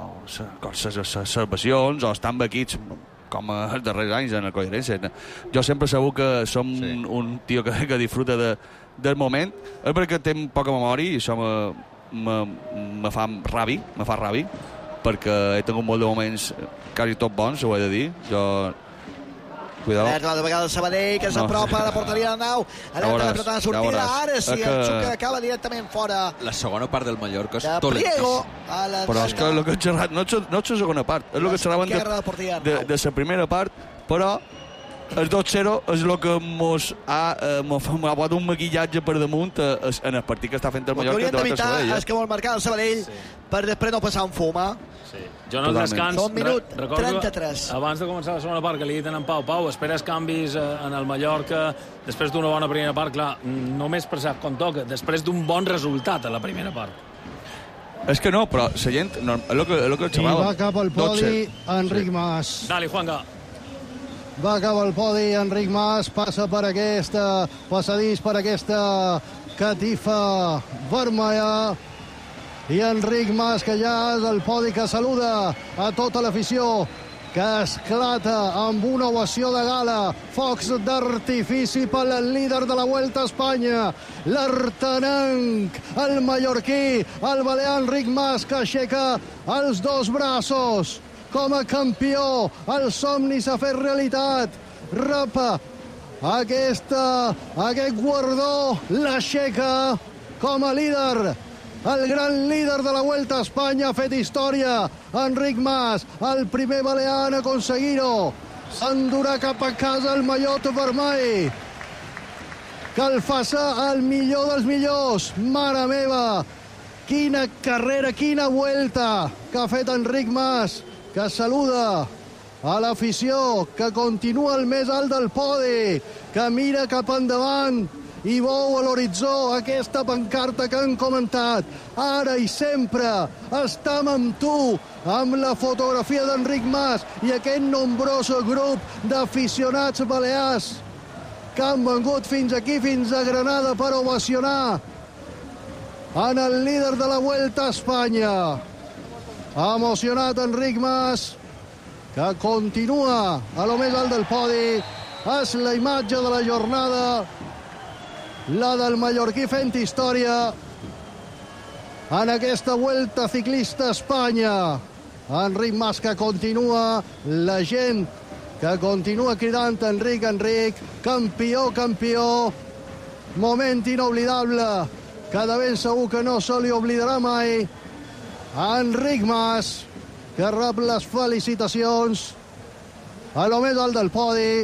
les salvacions o estan bequits, com els darrers anys en el Collerense. Jo sempre segur que som sí. un, un tio que, que disfruta de, del moment. És perquè tinc poca memòria i això me, me, me fa rabi, me fa rabi, perquè he tingut molt de moments quasi tot bons, ho he de dir. Jo... Cuidado. Verla de vegada el Sabadell, que s'apropa a la porteria de Nau. Ara ja apretant la sortida. Ara sí, que... el Xuca acaba directament fora. La segona part del Mallorca és tot Priego, però és que el que he xerrat no és la segona part, és el que xerraven de, de, de, de la primera part, però el dos zero és el que mos ha, eh, m'ha posat un maquillatge per damunt eh, en el partit que està fent el Mallorca. El que hauríem d'evitar és que vol marcar el Sabadell sí. per després no passar un fum, eh? Sí. Jo en el descans, un minut, trenta-tres. Abans de començar la segona part, que li he dit en Pau, Pau, esperes canvis en el Mallorca, després d'una bona primera part, clar, només per saber com toca, després d'un bon resultat a la primera part. És que no, però la gent, no, és el que, és el que I va cap al podi Enric sí. Mas. Dale, Juanga. Va cap al podi Enric Mas, passa per aquesta passadís, per aquesta catifa vermella. I Enric Mas, que ja és el podi, que saluda a tota l'afició, que esclata amb una ovació de gala, focs d'artifici pel líder de la Vuelta a Espanya, l'artenenc, el mallorquí, el balear Enric Mas, que aixeca els dos braços com a campió. El somni s'ha fet realitat. Rapa aquesta, aquest guardó, l'aixeca com a líder. El gran líder de la Vuelta a Espanya ha fet història. Enric Mas, el primer balear en aconseguir-ho. S'endurà cap a casa el mallot vermell, que el faça el millor dels millors. Mare meva, quina carrera, quina Vuelta que ha fet Enric Mas, que saluda a l'afició, que continua el més alt del podi, que mira cap endavant i veu a l'horitzó aquesta pancarta que han comentat. Ara i sempre estem amb tu, amb la fotografia d'Enric Mas i aquest nombrós grup d'aficionats balears que han vengut fins aquí, fins a Granada, per ovacionar en el líder de la Vuelta a Espanya. Ha emocionat Enric Mas, que continua a lo més alt del podi. És la imatge de la jornada, la del mallorquí fent història en aquesta Vuelta Ciclista a Espanya. Enric Mas, que continua, la gent que continua cridant Enric, Enric, campió, campió. Moment inoblidable, que de ben segur que no se li oblidarà mai. Enric Mas, que rep les felicitacions a lo més alt del podi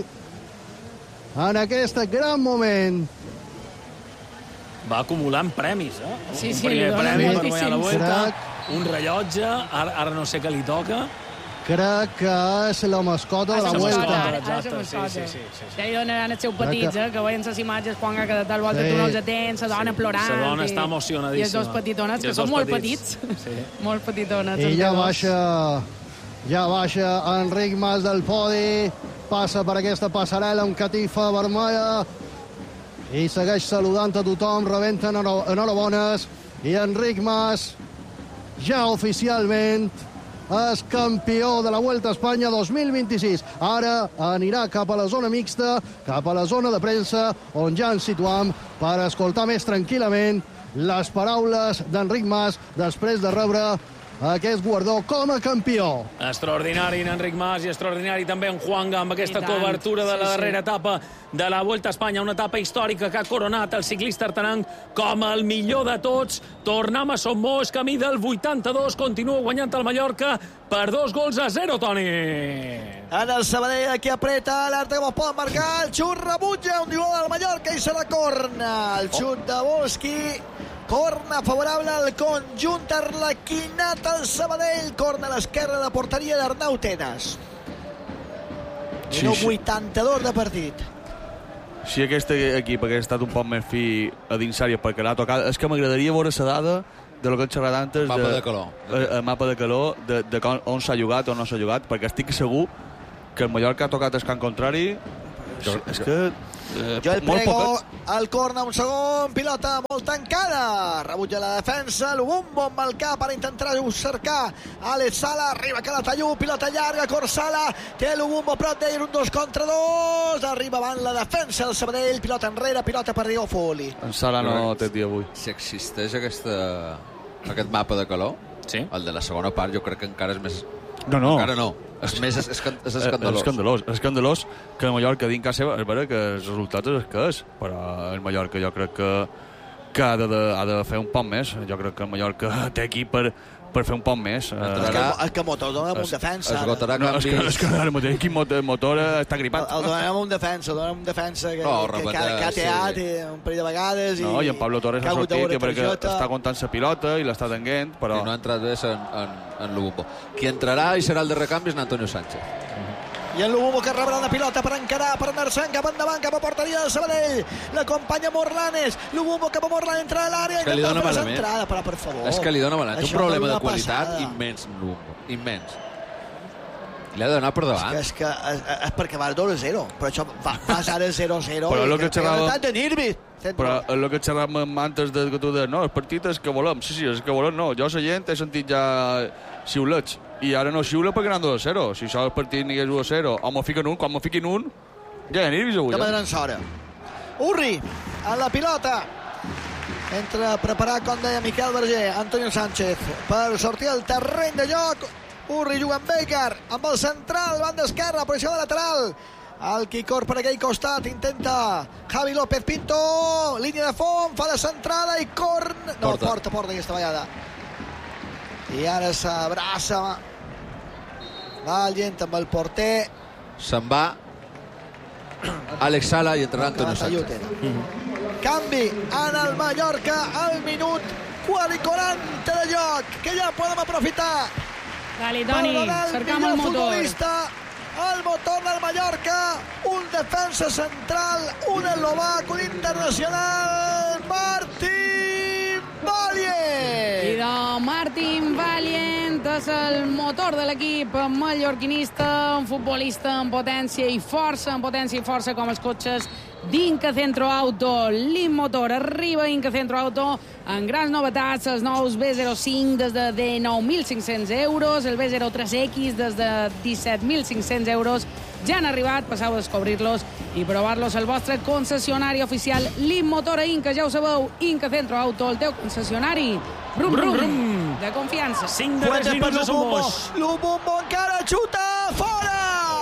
en aquest gran moment. Va acumulant premis, eh? Sí, sí, un primer li premi per guanyar la Vuelta, Crec... un rellotge, ara, ara no sé què li toca. Crec que és la mascota de la Vuelta. Exacte, sí, sí, sí, sí. Ja li donaran els seus petits, eh, que veien les imatges quan ha quedat al volta, sí. Tu no els atens, la dona plorant. La dona està emocionadíssima. I els dos petitonets, que són molt petits. Sí. Molt petitonets. I ja baixa, ja baixa Enric Mas del podi, passa per aquesta passarel·la amb catifa vermella i segueix saludant a tothom, rebenten enhorabones. I Enric Mas, ja oficialment, és campió de la Vuelta a Espanya dos mil vint-i-sis. Ara anirà cap a la zona mixta, cap a la zona de premsa, on ja ens situam per escoltar més tranquil·lament les paraules d'Enric Mas després de rebre aquest guardó com a campió. Extraordinari en Enric Mas i extraordinari també en Juanga amb aquesta cobertura de la darrera etapa de la Vuelta a Espanya, una etapa històrica que ha coronat el ciclista artenenc com el millor de tots. Tornem a Son Moix, camí del vuitanta-dos, continua guanyant el Mallorca per dos gols a zero, Toni. En el Sabadell, que apreta, l'Arte que pot marcar, el xut rebutja, un diu del Mallorca i se la corna. El xut de Boski, corna favorable al conjunt arlequinat al Sabadell, corna a l'esquerra de porteria d'Arnau Tenas. Minut vuitanta-dos de partit. Si aquest equip hagués estat un poc més fi a dins àrea perquè l'ha tocat, és que m'agradaria veure la dada de lo que hem xerrat antes, mapa de, de calor. El, el mapa de calor, de, de on s'ha jugat o no s'ha jugat, perquè estic segur que el Mallorca ha tocat el camp contrari, és, és que... Eh, jo el molt prego poquet. al corna, un segon, pilota molt tancada, rebutja la defensa, Lubumbo amb el cap per intentar cercar Alex Sala, arriba Calatayud, pilota llarga, Corsala, té Lubumbo prop d'ell, un dos contra dos, arriba avant la defensa del Sabadell, pilota enrere, pilota per Diego Foli. En Sala no té dia avui. Si existeix aquesta, aquest mapa de calor, sí. El de la segona part jo crec que encara és més... No, no. Encara no. És més és, és, és escandalós. És escandalós. És escandalós que el Mallorca dins casa seva, és vera que els resultats és el que és, però el Mallorca jo crec que, que ha, de, ha de fer un poc més. Jo crec que el Mallorca té aquí per, per fer un poc més. És que, és que Motor dona amb un defensa. Esgotarà no, canvis... És que, és que ara mateix aquí Motor, motor està gripat. El, el donem un defensa, el donem un defensa que, no, que, que, que ha teat sí. un parell de vegades. No, i en Pablo Torres ha sortit que perquè targeta. està comptant la pilota i l'està tenint, però... I no ha entrat bé en, en, en Lubumbo. Qui entrarà i serà el de recanvi és Antonio Sánchez. I en Lubumbo que rebrà una pilota per encarar, per anar-se'n cap endavant, cap a porteria del Sabadell. L'acompanya Morlanes. Lubumbo cap a Morlanes, entra a l'àrea. Que li dona malament. Entrada, però, per favor. És que li dona malament. Té un problema de qualitat passada. immens, Lubumbo. Immens. Li ha d'anar per davant. És que, és, que, és, és perquè va al dos a zero. Però això va, va ara zero a zero. Però el que xerrava... tant de nervis. Però el que xerràvem antes de que tu deies, no, el partit és que volem. Sí, sí, és que volem, no. Jo la gent he sentit ja xiulets. I ara no xiula perquè anem dos a zero. Si això el partit n'hi hagués u a zero, o m'ho fiquen un, quan m'ho fiquin un, ja hi ha nervis avui. Ja m'adonen sora. Urri, a la pilota. Entra preparat, com deia Miquel Verger, Antonio Sánchez, per sortir al terreny de joc. Urri juga amb Baker, amb el central, banda esquerra, posició de lateral. El Quicor per aquell costat, intenta Javi López Pinto, línia de fons, fa la centrada i corn... No, porta, porta, porta aquesta vegada. I ara s'abraça Valiant amb el porter. Se'n va Alex Sala i entrarà Antonio Sánchez. Mm-hmm. Canvi en el Mallorca al minut quart i quaranta de joc, que ja podem aprofitar. Dale, Toni, cercam el motor. El motor del Mallorca, un defensa central, un eslovac, un internacional, Martín Valiant. I de Martín Valiant és el motor de l'equip mallorquinista, un futbolista en potència i força, en potència i força com els cotxes d'Inca Centro Auto. L'Immotor arriba a Inca Centro Auto amb grans novetats, els nous B zero cinc des de dinou mil cinc-cents euros, el B zero tres X des de disset mil cinc-cents euros. Ja han arribat, passeu a descobrir-los i provar-los al vostre concessionari oficial l'Immotor a Inca, ja ho sabeu, Inca Centro Auto, el teu concessionari. Brum, brum, brum, de confiança. cinc de tres minuts de Somos. Lubumbo encara xuta fora!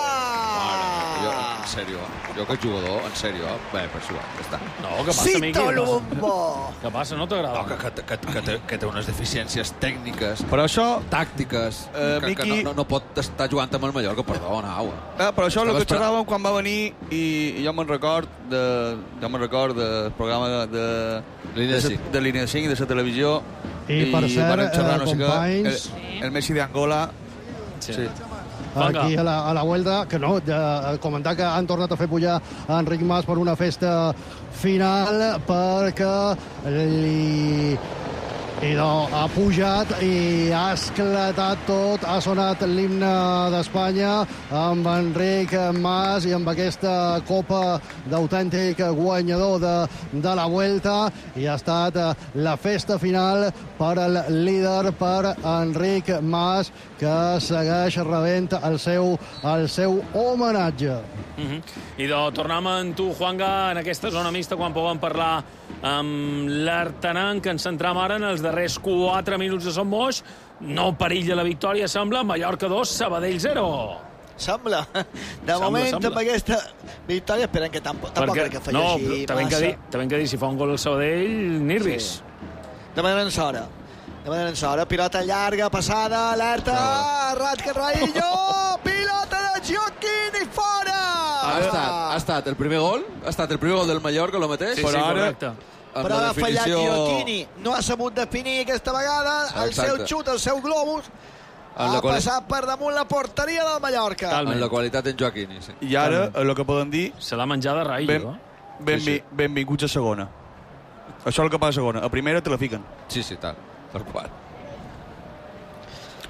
Jo, en sèrio, jo que jugador, en sèrio, bé, per això, ja està. No, què passa, Cito Miqui? Lubumbo! Què passa, no t'agrada? No, que, que, que, que, té, que té unes deficiències tècniques, però això, tàctiques, eh, que, Miqui... que no, no, no pot estar jugant amb el Mallorca, perdó, Nau. Eh, però això és el que xerràvem quan va venir i, i jo me'n record de, jo me'n record del programa de, de, línia de, de, de línia de cinc de la televisió i, i per cert, xerrar, no companys sé que, el, el Messi d'Angola sí. sí. aquí a la, a la Vuelta, que no, de, comentar que han tornat a fer pujar a Enric Mas per una festa final perquè li... Idò ha pujat i ha esclatat tot, ha sonat l'himne d'Espanya amb Enric Mas i amb aquesta copa d'autèntic guanyador de, de la Vuelta, i ha estat la festa final per al líder, per Enric Mas, que segueix rebent el seu, el seu homenatge. Mm-hmm. I de tornem amb tu, Juanga, en aquesta zona mixta, quan poden parlar amb l'Artanan, que ens centram ara en els darrers quatre minuts de Son Moix. No perilla la victòria, sembla. Mallorca dos, Sabadell zero. Sembla. De sembla, moment, sembla. amb aquesta victòria, esperen que tampoc, tampoc crec que falleixi no, també massa. Que també que dir, si fa un gol el Sabadell, nervis. Sí. De manera en sora. De manera en sora. Pilota llarga, passada, alerta, no. Ratke Raillo, pilota de Gioacchini fora! Ha estat, ha estat el primer gol, ha estat el primer gol del Mallorca, el mateix. Sí, sí, ara, correcte. Però ha fallat Gioacchini. No ha sabut definir aquesta vegada el Exacte. seu xut, el seu globus. Ha quali... passat per damunt la porteria del Mallorca. Talment. En la qualitat en Gioacchini, sí. I ara, el que podem dir... Se l'ha menjat de Raillo, ben, eh? Benvi, sí, sí. Benvinguts a segona. Això és el que passa a segona. A primera te la fiquen. Sí, sí, tal. Per qual.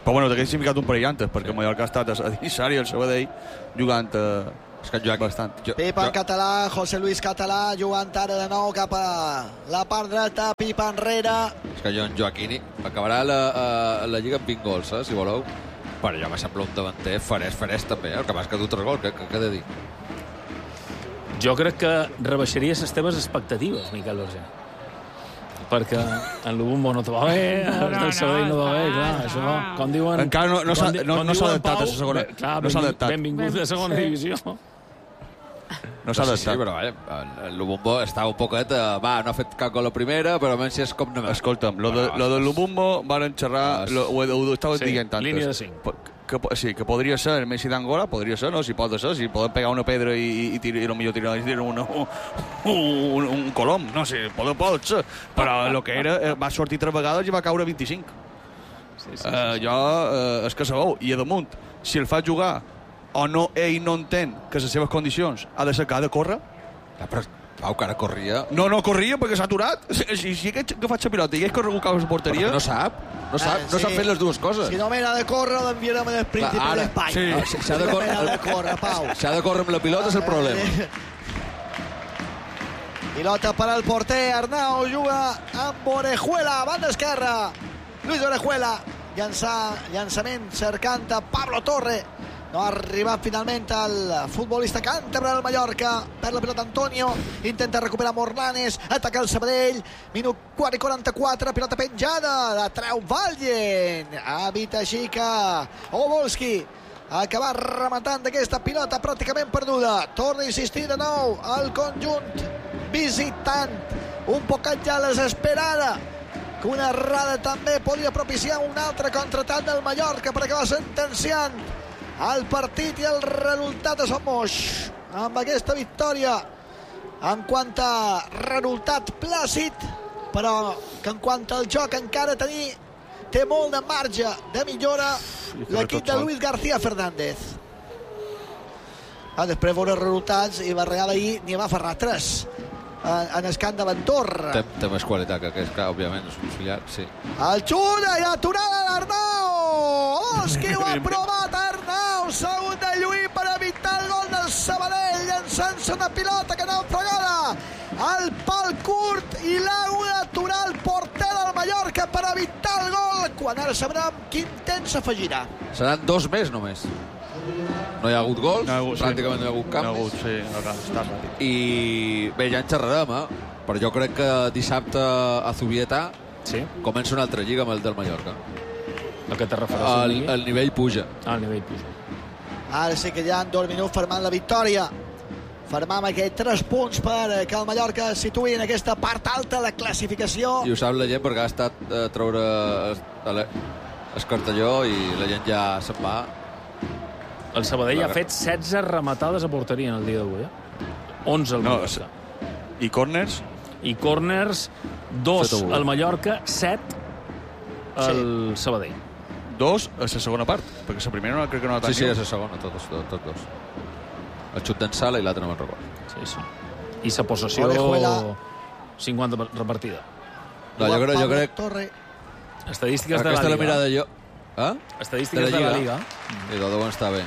Però bueno, t'haguessin ficat un parell antes, perquè el Mallorca ha estat a Dissari, el Sabadell, jugant a... És que han jugat bastant. Jo, Pipa en jo... català, José Luis Català, jugant ara de nou cap a la part dreta, Pipa enrere. És que jo en Joaquini acabarà la, uh, la Lliga amb vint gols, eh, si voleu. Però jo me sembla un davanter farès, farès també, eh? El que m'has que du tres gols, què he de dir? Jo crec que rebaixaria les teves expectatives, Miquel Berger. Perquè en l'Ubumbo no te va bé, el del Sabadell no va bé, clar, això, com diuen... Encara no, no s'ha no, no adaptat a la segona. Bé, clar, no s'ha adaptat. Benvingut a segona sí. divisió. No s'ha adaptat. Sí, sí, però vaja, l'Ubumbo està un poquet... Va, no ha fet cap gol a primera, però almenys és com només. Escolta'm, lo de, lo de l'Ubumbo van xerrar... Lo, ho, ho estava sí, dient antes. Línia de cinc. Que, sí, que podria ser el Messi d'Angola, podria ser, no? Si pot ser, si poden pegar una pedra i, i, i, i millor tirar, tirar una, un, un, un colom, no sé, pot, pot ser. Però el que era, va sortir tres vegades i va caure vint-i-cinc. Sí, sí, sí, uh, sí. Jo, uh, és que sabeu, i a damunt, si el fa jugar o no, ell no entén que les seves condicions ha de ser que ha de córrer... Ja, però Pau, que ara corria... No, no corria perquè s'ha aturat. Si, si aquest que faig la pilota i aquest corregut cap a la porteria... No sap, no sap, eh, no sí. sap fer les dues coses. Si no m'era de córrer, l'enviarem al príncipe d'Espanya. Sí. S'ha de, córrer, de córrer, Pau. S'ha de córrer amb la pilota, és el problema. Pilota per al porter, Arnau juga amb Orejuela, banda esquerra. Luis Orejuela, llançar, llançament cercant a Pablo Torre. No ha arribat finalment el futbolista càntabre del Mallorca. Perd la pilota Antonio, intenta recuperar Morlanes, ataca el Sabadell, minut quatre i quaranta-quatre, pilota penjada, la treu Vallen, evita Xica, Obolski, acabar rematant d'aquesta pilota pràcticament perduda. Torna a insistir de nou al conjunt visitant, un poquet ja les esperada, que una errada també podria propiciar un altre contraatac del Mallorca per acabar sentenciant el partit i el resultat de Somos amb aquesta victòria en quant a resultat plàcid, però que en quant al joc encara tenir, té molt de marge de millora l'equip de Luis García Fernández. Ah, després veure els resultats i la Real ahir n'hi va aferrar tres en, en el camp de l'Andorra. Té, té més qualitat que aquest, que òbviament és un fillat, sí. El xuda i aturada d'Arnau! Oski ho ha provat Arnau, segon de Lluís per evitar el gol del Sabadell, llançant-se una pilota que no fregada al pal curt i l'ha d'aturar el porter del Mallorca per evitar el gol, quan ara sabrem quin temps s'afegirà. Seran dos més només. No hi ha hagut gols, no ha hagut, pràcticament sí. no hi ha hagut canvis. No ha hagut, sí, no, està ràpid. I bé, ja en xerrarem, eh? Però jo crec que dissabte a Zubietà sí. comença una altra lliga amb el del Mallorca. El que te refereix? El, el nivell puja. Ah, el nivell puja. Ara sí que ja en dos minuts fermant la victòria. Fermam aquests tres punts per que el Mallorca es situï en aquesta part alta de la classificació. I ho sap la gent perquè ha estat a treure el, el cartelló i la gent ja se'n va. El Sabadell ha fet setze rematades a porteria en el dia d'avui, eh? onze al Mallorca. No, I corners? I corners, dos al Mallorca, set al sí. Sabadell. Dos a la segona part, perquè la primera no crec que no la tenia. Sí, sí, a la segona, tots tot, tot dos. El xut d'en Sala i l'altre no me'n record. Sí, sí. I la possessió cinquanta repartida. No, jo crec... Jo crec... Estadístiques de la Liga. Aquesta la mirada jo... Eh? Estadístiques de la Liga. I de deuen estar bé.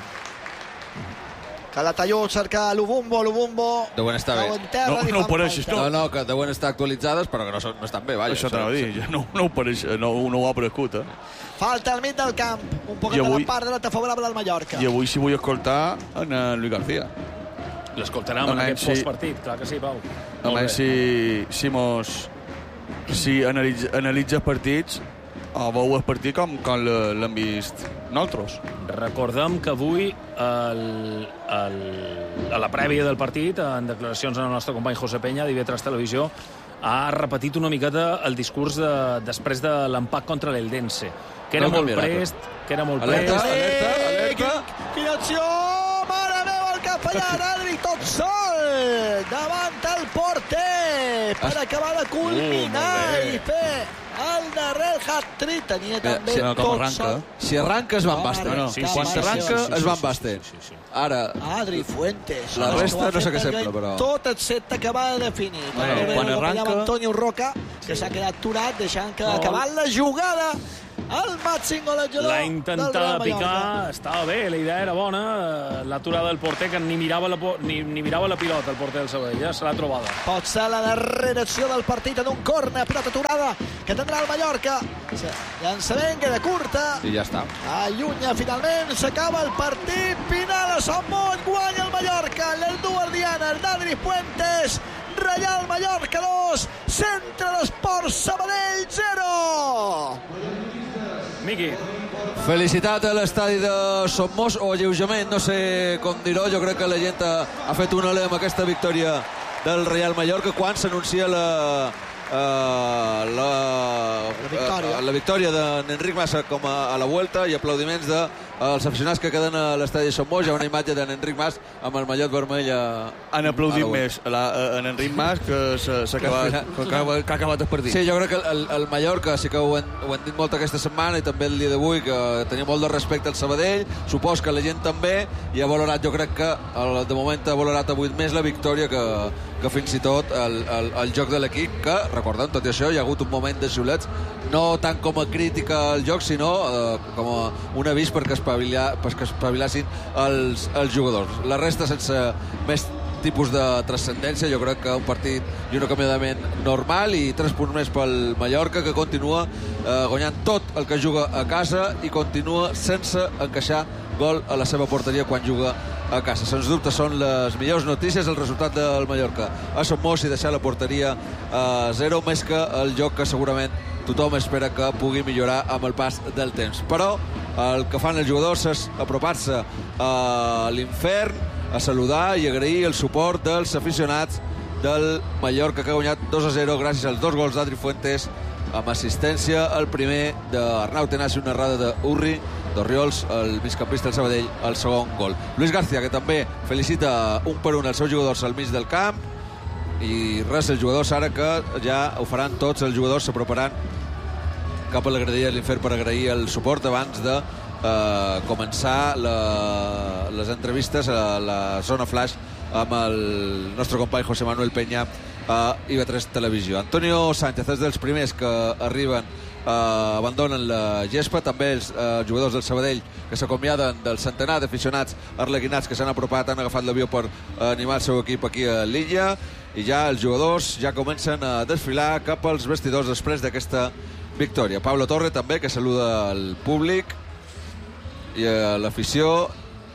Calatayud cerca l'Ubumbo, l'Ubumbo... Deuen estar bé. No, no ho pareixes, no. No, no, que deuen estar actualitzades, però que no, són, no estan bé, vaja. Això t'anava a dir, no, no, ho pareix, no, no ho ha aparegut, eh? Falta al mig del camp, un poc de la part dreta favorable al Mallorca. I avui sí vull escoltar en Luis García. L'escoltarem en aquest postpartit, clar que sí, Pau. A més, si, si mos... Si analitza, analitza partits, o veu el partit com, com l'hem vist nosaltres. Recordem que avui, el, el, a la prèvia del partit, en declaracions al nostre company José Peña, d'I V tres Televisió, ha repetit una miqueta el discurs de, després de l'empat contra l'Eldense, que era no molt prest, que era molt alerta, prest. Alerta, alerta, alerta. Quina acció! Mare meva, el que ha fallat Adri tot sol! Davant el porter per acabar de culminar uh, i fer el darrer hat-trick. Tenia també si, tot arranca. sol. Si arranca es van basten. No, no. Sí, sí, Quan sí, arranca sí, sí, sí, es van sí, basten. Sí, sí, sí. Ara... Adri Fuentes. La resta no sé què sembla, però... Tot excepte que va definir. Bueno, quan arranca... Antonio Roca, que s'ha quedat aturat, deixant que no. acabat la jugada el màxim golejador L'ha del intentat Real picar, Mallorca. estava bé, la idea era bona, l'aturada del porter, que ni mirava la, ni, ni mirava la pilota, el porter del Sabadell, ja se l'ha trobada. Pot ser la darrera acció del partit en un corna, pilota aturada, que tindrà el Mallorca. Llançament queda curta. I ja està. Allunya finalment, s'acaba el partit. Pinal a Sommont, guanya el Mallorca. l'Eduard Diana, el Adri Fuentes. Reial Mallorca dos, Centre d'Esports Sabadell zero. Miqui. Felicitat a l'estadi de Somos, o alleujament, no sé com dir-ho. Jo crec que la gent ha, ha fet un olé amb aquesta victòria del Real Mallorca quan s'anuncia la, uh, la, la victòria, uh, la victòria d'Enric Massa com a, a la Vuelta, i aplaudiments de els aficionats que queden a l'estadi de Somos. Hi ha una imatge d'Enric Mas amb el mallot vermell a... Han aplaudit més a, la, a en Enric Mas que s'ha acabat, que, que, que ha acabat el partit. Sí, jo crec que el, el Mallorca sí que ho hem, ho hem dit molt aquesta setmana, i també el dia d'avui, que tenia molt de respecte al Sabadell. Supos que la gent també, i ha valorat, jo crec que el, de moment ha valorat avui més la victòria que, que fins i tot el, el, el joc de l'equip, que, recordem, tot i això, hi ha hagut un moment de xiulets, no tant com a crítica al joc, sinó eh, com a un avís perquè perquè espavilassin els, els jugadors. La resta sense més tipus de transcendència. Jo crec que un partit i un acomiadament normal, i tres punts més pel Mallorca, que continua eh, guanyant tot el que juga a casa i continua sense encaixar gol a la seva porteria quan juga a casa. Sens dubte són les millors notícies el resultat del Mallorca a Somos i deixar la porteria a zero, més que el joc que segurament tothom espera que pugui millorar amb el pas del temps. Però el que fan els jugadors és apropar-se a l'infern, a saludar i agrair el suport dels aficionats del Mallorca, que ha guanyat dos a zero gràcies als dos gols d'Adri Fuentes, amb assistència al primer d'Arnau Tenas i una errada d'Urri d'Orriols, el migcampista del Sabadell, el segon gol. Luis García, que també felicita un per un els seus jugadors al mig del camp, i res, els jugadors ara que ja ho faran tots, els jugadors s'aproparan cap a la graderia de l'Infern per agrair el suport abans de eh, començar la, les entrevistes a la zona flash amb el nostre company José Manuel Peña a I V tres Televisió. Antonio Sánchez és dels primers que arriben, eh, abandonen la gespa, també els eh, jugadors del Sabadell que s'acomiaden del centenar d'aficionats arlequinats que s'han apropat, han agafat l'avió per animar el seu equip aquí a l'illa, i ja els jugadors ja comencen a desfilar cap als vestidors després d'aquesta victòria. Pablo Torre també, que saluda al públic i a l'afició,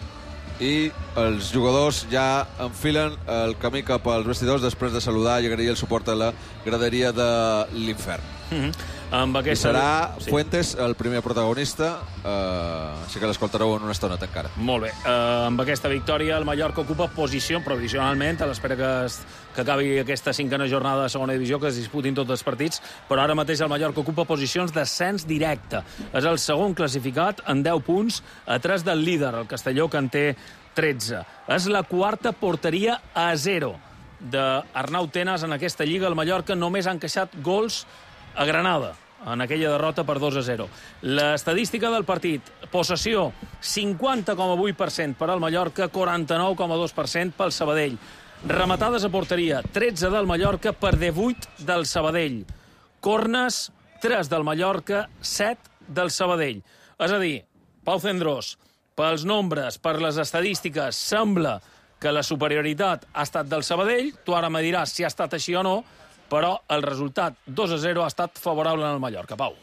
i els jugadors ja enfilen el camí cap als vestidors després de saludar i agrair el suport a la graderia de l'Infern. Mm-hmm. Amb aquesta... I serà sí. Fuentes el primer protagonista, eh, així que l'escoltareu en una estoneta encara. Molt bé. Uh, amb aquesta victòria el Mallorca ocupa posició provisionalment a l'espera que, es, que acabi aquesta cinquena jornada de segona divisió, que es disputin tots els partits, però ara mateix el Mallorca ocupa posicions d'ascens directe. És el segon classificat en deu punts, a tres del líder, el Castelló, que en té tretze. És la quarta porteria a zero d'Arnau Tenas en aquesta lliga. El Mallorca només ha encaixat gols a Granada en aquella derrota per dos a zero. L'estadística del partit: possessió cinquanta coma vuit per cent per al Mallorca, quaranta-nou coma dos per cent pel Sabadell. Rematades a porteria, tretze del Mallorca per divuit del Sabadell. Cornes, tres del Mallorca, set del Sabadell. És a dir, Pau Cendrós, pels nombres, per les estadístiques, sembla que la superioritat ha estat del Sabadell. Tu ara me diràs si ha estat així o no, però el resultat dos a zero ha estat favorable al Mallorca. Pau.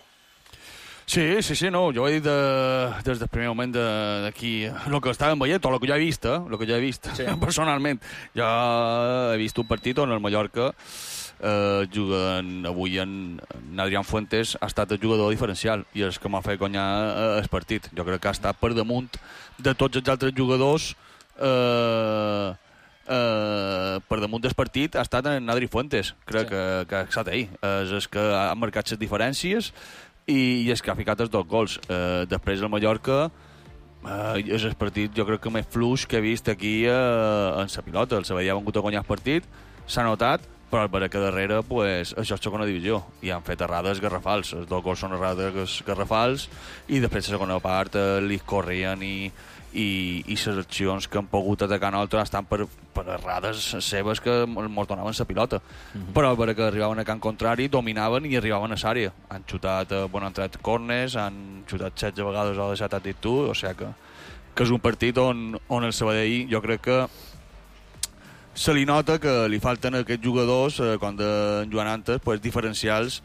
Sí, sí, sí, no, jo ho he dit de, des del primer moment d'aquí, el que estàvem veient, o el que jo he vist, eh? el que jo he vist, sí. Personalment. Jo he vist un partit on el Mallorca eh, juguen avui en, en Adrián Fuentes ha estat el jugador diferencial i és que m'ha fet guanyar eh, el partit. Jo crec que ha estat per damunt de tots els altres jugadors. eh, Uh, per damunt del partit ha estat en Adri Fuentes. Crec sí. que, que ha estat ahir. És, és que ha marcat les diferències i, i és que ha ficat els dos gols. Uh, després el Mallorca uh, és el partit, jo crec que més fluix que he vist aquí uh, en la pilota. El Sabadell ha vengut a guanyar el partit, s'ha notat, però és veritat que darrere pues, això és segona divisió i han fet errades garrafals, els dos gols són errades garrafals i després la segona part eh, li corrien i i, i les accions que han pogut atacar nosaltres estan per, per errades seves que ens donaven la pilota. Mm-hmm. Però per que arribaven a camp contrari, dominaven i arribaven a l'àrea. Han xutat, eh, bueno, han tret corners, han xutat setze vegades o deixat a dit tu, o sigui que, que és un partit on, on el Sabadell jo crec que se li nota que li falten aquests jugadors, eh, com de Joan antes, pues, diferencials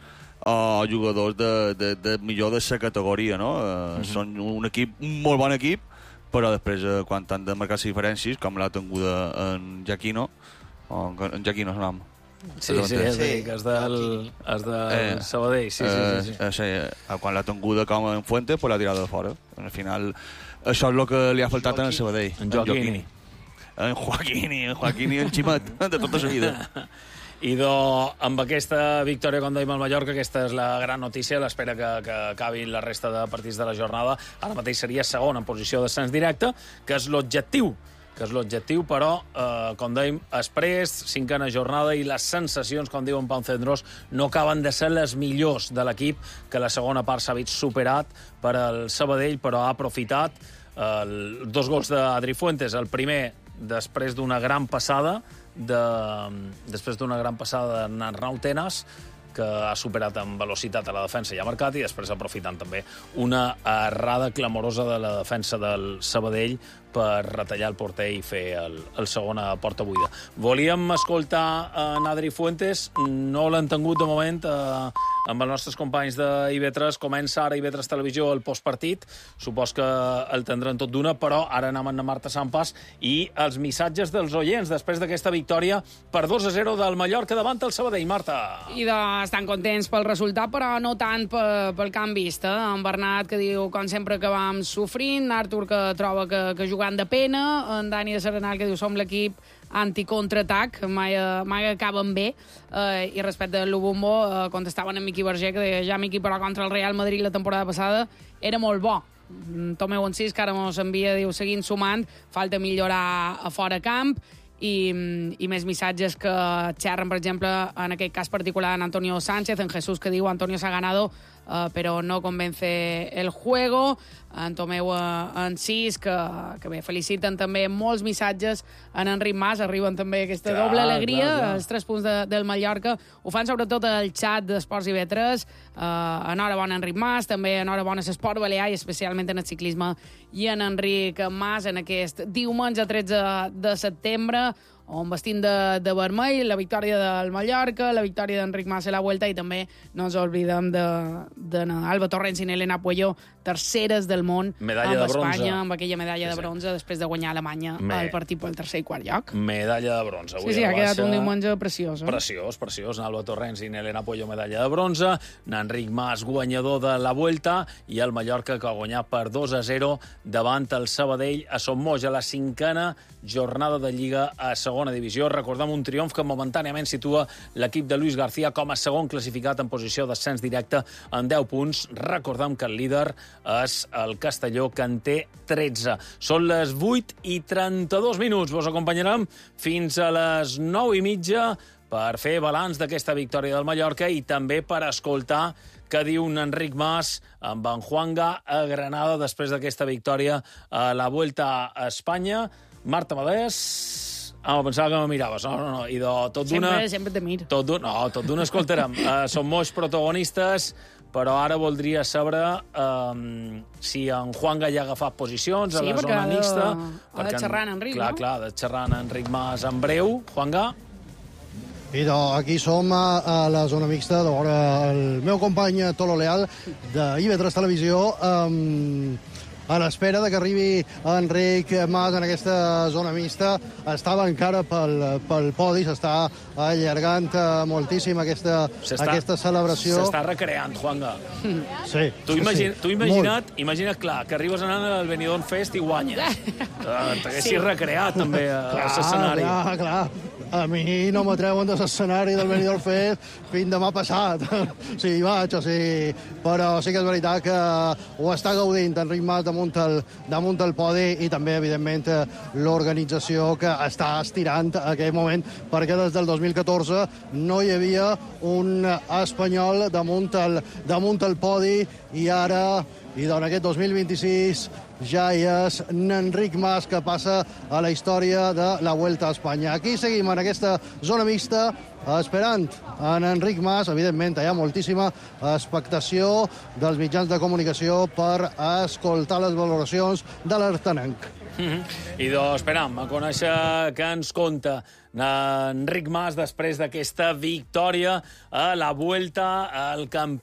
o jugadors de, de, de millor de la categoria, no? Eh, mm-hmm. Són un equip, un molt bon equip, però després, eh, quan han de marcar les diferències, com l'ha tinguda en Jaquino, o en Jaquino és el nom. Sí, sí, és sí. que és del, és del eh, Sabadell, sí, sí, sí. sí. Eh, sí, eh, quan l'ha tinguda com en Fuente, pues l'ha tirat de fora. Al final, això és el que li ha faltat en el Sabadell. En Joaquini. En Joaquini, en Joaquini, en Ximet, de tota la vida. I do, amb aquesta victòria, com dèiem, al Mallorca, aquesta és la gran notícia, l'espera que, que acabi la resta de partits de la jornada. Ara mateix seria segon en posició d'ascens directe, que és l'objectiu, que és l'objectiu, però, eh, com dèiem, després, cinquena jornada, i les sensacions, com diuen Pau Cendrós, no acaben de ser les millors de l'equip, que la segona part s'ha vist superat per al Sabadell, però ha aprofitat eh, dos gols d'Adri Fuentes, el primer després d'una gran passada, de, després d'una gran passada d'Arnau Tenas, que ha superat en velocitat a la defensa i ha marcat, i després aprofitant també una errada clamorosa de la defensa del Sabadell per retallar el porter i fer el, el segon a porta buida. Volíem escoltar en Adri Fuentes, no l'han tingut de moment eh, amb els nostres companys d'I V tres. Comença ara I V tres Televisió el postpartit, supos que el tindran tot d'una, però ara anem amb Marta Sampas i els missatges dels oients després d'aquesta victòria per dos a zero del Mallorca davant el Sabadell. Marta. I de, estan contents pel resultat, però no tant pel, pel que han vist. Eh? En Bernat, que diu, com sempre, que vam sofrint, Artur, que troba que, que jugant de pena, en Dani de Serenal, que diu, som l'equip anticontratac, mai, mai acaben bé, eh, i respecte a l'Ubumbo, eh, contestaven en Miqui Berger, que deia, ja Miqui, però contra el Real Madrid la temporada passada era molt bo. Tomeu Encís, que ara mos envia, diu, seguint sumant, falta millorar a fora camp, i, i més missatges que xerren, per exemple, en aquest cas particular en Antonio Sánchez, en Jesús, que diu, Antonio s'ha ganado, uh, però no convence el juego. En Tomeu uh, Encís, que, que bé, feliciten també molts missatges en Enric Mas, arriben també aquesta clar, doble alegria, clar, clar. Els tres punts de, del Mallorca, ho fan sobretot al xat d'Esports I V tres, uh, enhorabona Enric Mas, també enhorabona l'esport balear i especialment en el ciclisme i en Enric Mas en aquest diumenge tretze de setembre, on vestint de, de vermell, la victòria del Mallorca, la victòria d'Enric Mas a la Vuelta, i també no ens oblidem de, de Alba Torrents i Elena Puello, terceres del món medalla amb de Espanya, bronze. Amb aquella medalla sí, de bronze, sí. Després de guanyar a Alemanya Me... el partit pel tercer i quart lloc. Medalla de bronze. Avui sí, sí, ha quedat baixa... un diumenge preciós. Eh? Preciós, preciós. Alba Torrents i Elena Puello, medalla de bronze. Enric Mas, guanyador de la Vuelta, i el Mallorca, que ha guanyat per dos a zero davant el Sabadell a Son Moix, a la cinquena jornada de Lliga a segona divisió. Recordem un triomf que momentàniament situa l'equip de Luis García com a segon classificat en posició d'ascens directe en deu punts. Recordem que el líder és el Castelló, que en té tretze. Són les vuit i trenta-dos minuts. Vos acompanyarem fins a les nou i mitja per fer balanç d'aquesta victòria del Mallorca i també per escoltar què diu un Enric Mas amb en Juanga a Granada després d'aquesta victòria a la Vuelta a Espanya. Marta Madés, ah, pensava que me miraves. No, no, no. I de tot d'una... Sempre, sempre te mir. Tot d'una, no, tot d'una escoltarem. Uh, som molts protagonistes, però ara voldria saber um, si en Juanga ja ha agafat posicions sí, a la zona de... mixta. Sí, perquè ha de xerrar en Enric, clar, no? Clar, de xerrar en Enric Mas en breu. Juanga? I do, aquí som a, a la zona mixta, d'hora el meu company Tolo Leal de I V tres Televisió, um, a l'espera de que arribi Enric Mas en aquesta zona mixta. Estava encara pel, pel podi, s'està allargant moltíssim aquesta, aquesta celebració. S'està recreant, Juanga. Sí. Tu, sí, imagina, sí. tu imagina't, imagina't, clar, que arribes anant al Benidorm Fest i guanyes. uh, T'haguessis sí. recreat, també, a clar, l'escenari. Clar, clar. a mi no m'atreuen de l'escenari del Benidorm Fest fins demà passat. Sí, hi vaig, o sigui, però sí que és veritat que ho està gaudint Enric Mas damunt el, damunt el podi i també, evidentment, l'organització que està estirant aquell moment, perquè des del dos mil catorze no hi havia un espanyol damunt el, damunt el podi i ara, i en aquest dos mil vint-i-sis, ja hi és Enric Mas, que passa a la història de la Vuelta a Espanya. Aquí seguim en aquesta zona mixta, esperant en Enric Mas. Evidentment, hi ha moltíssima expectació dels mitjans de comunicació per escoltar les valoracions de l'artanenc. Mm-hmm. I doncs esperam a conèixer què ens conta Enric Mas després d'aquesta victòria a la Vuelta al Campionat.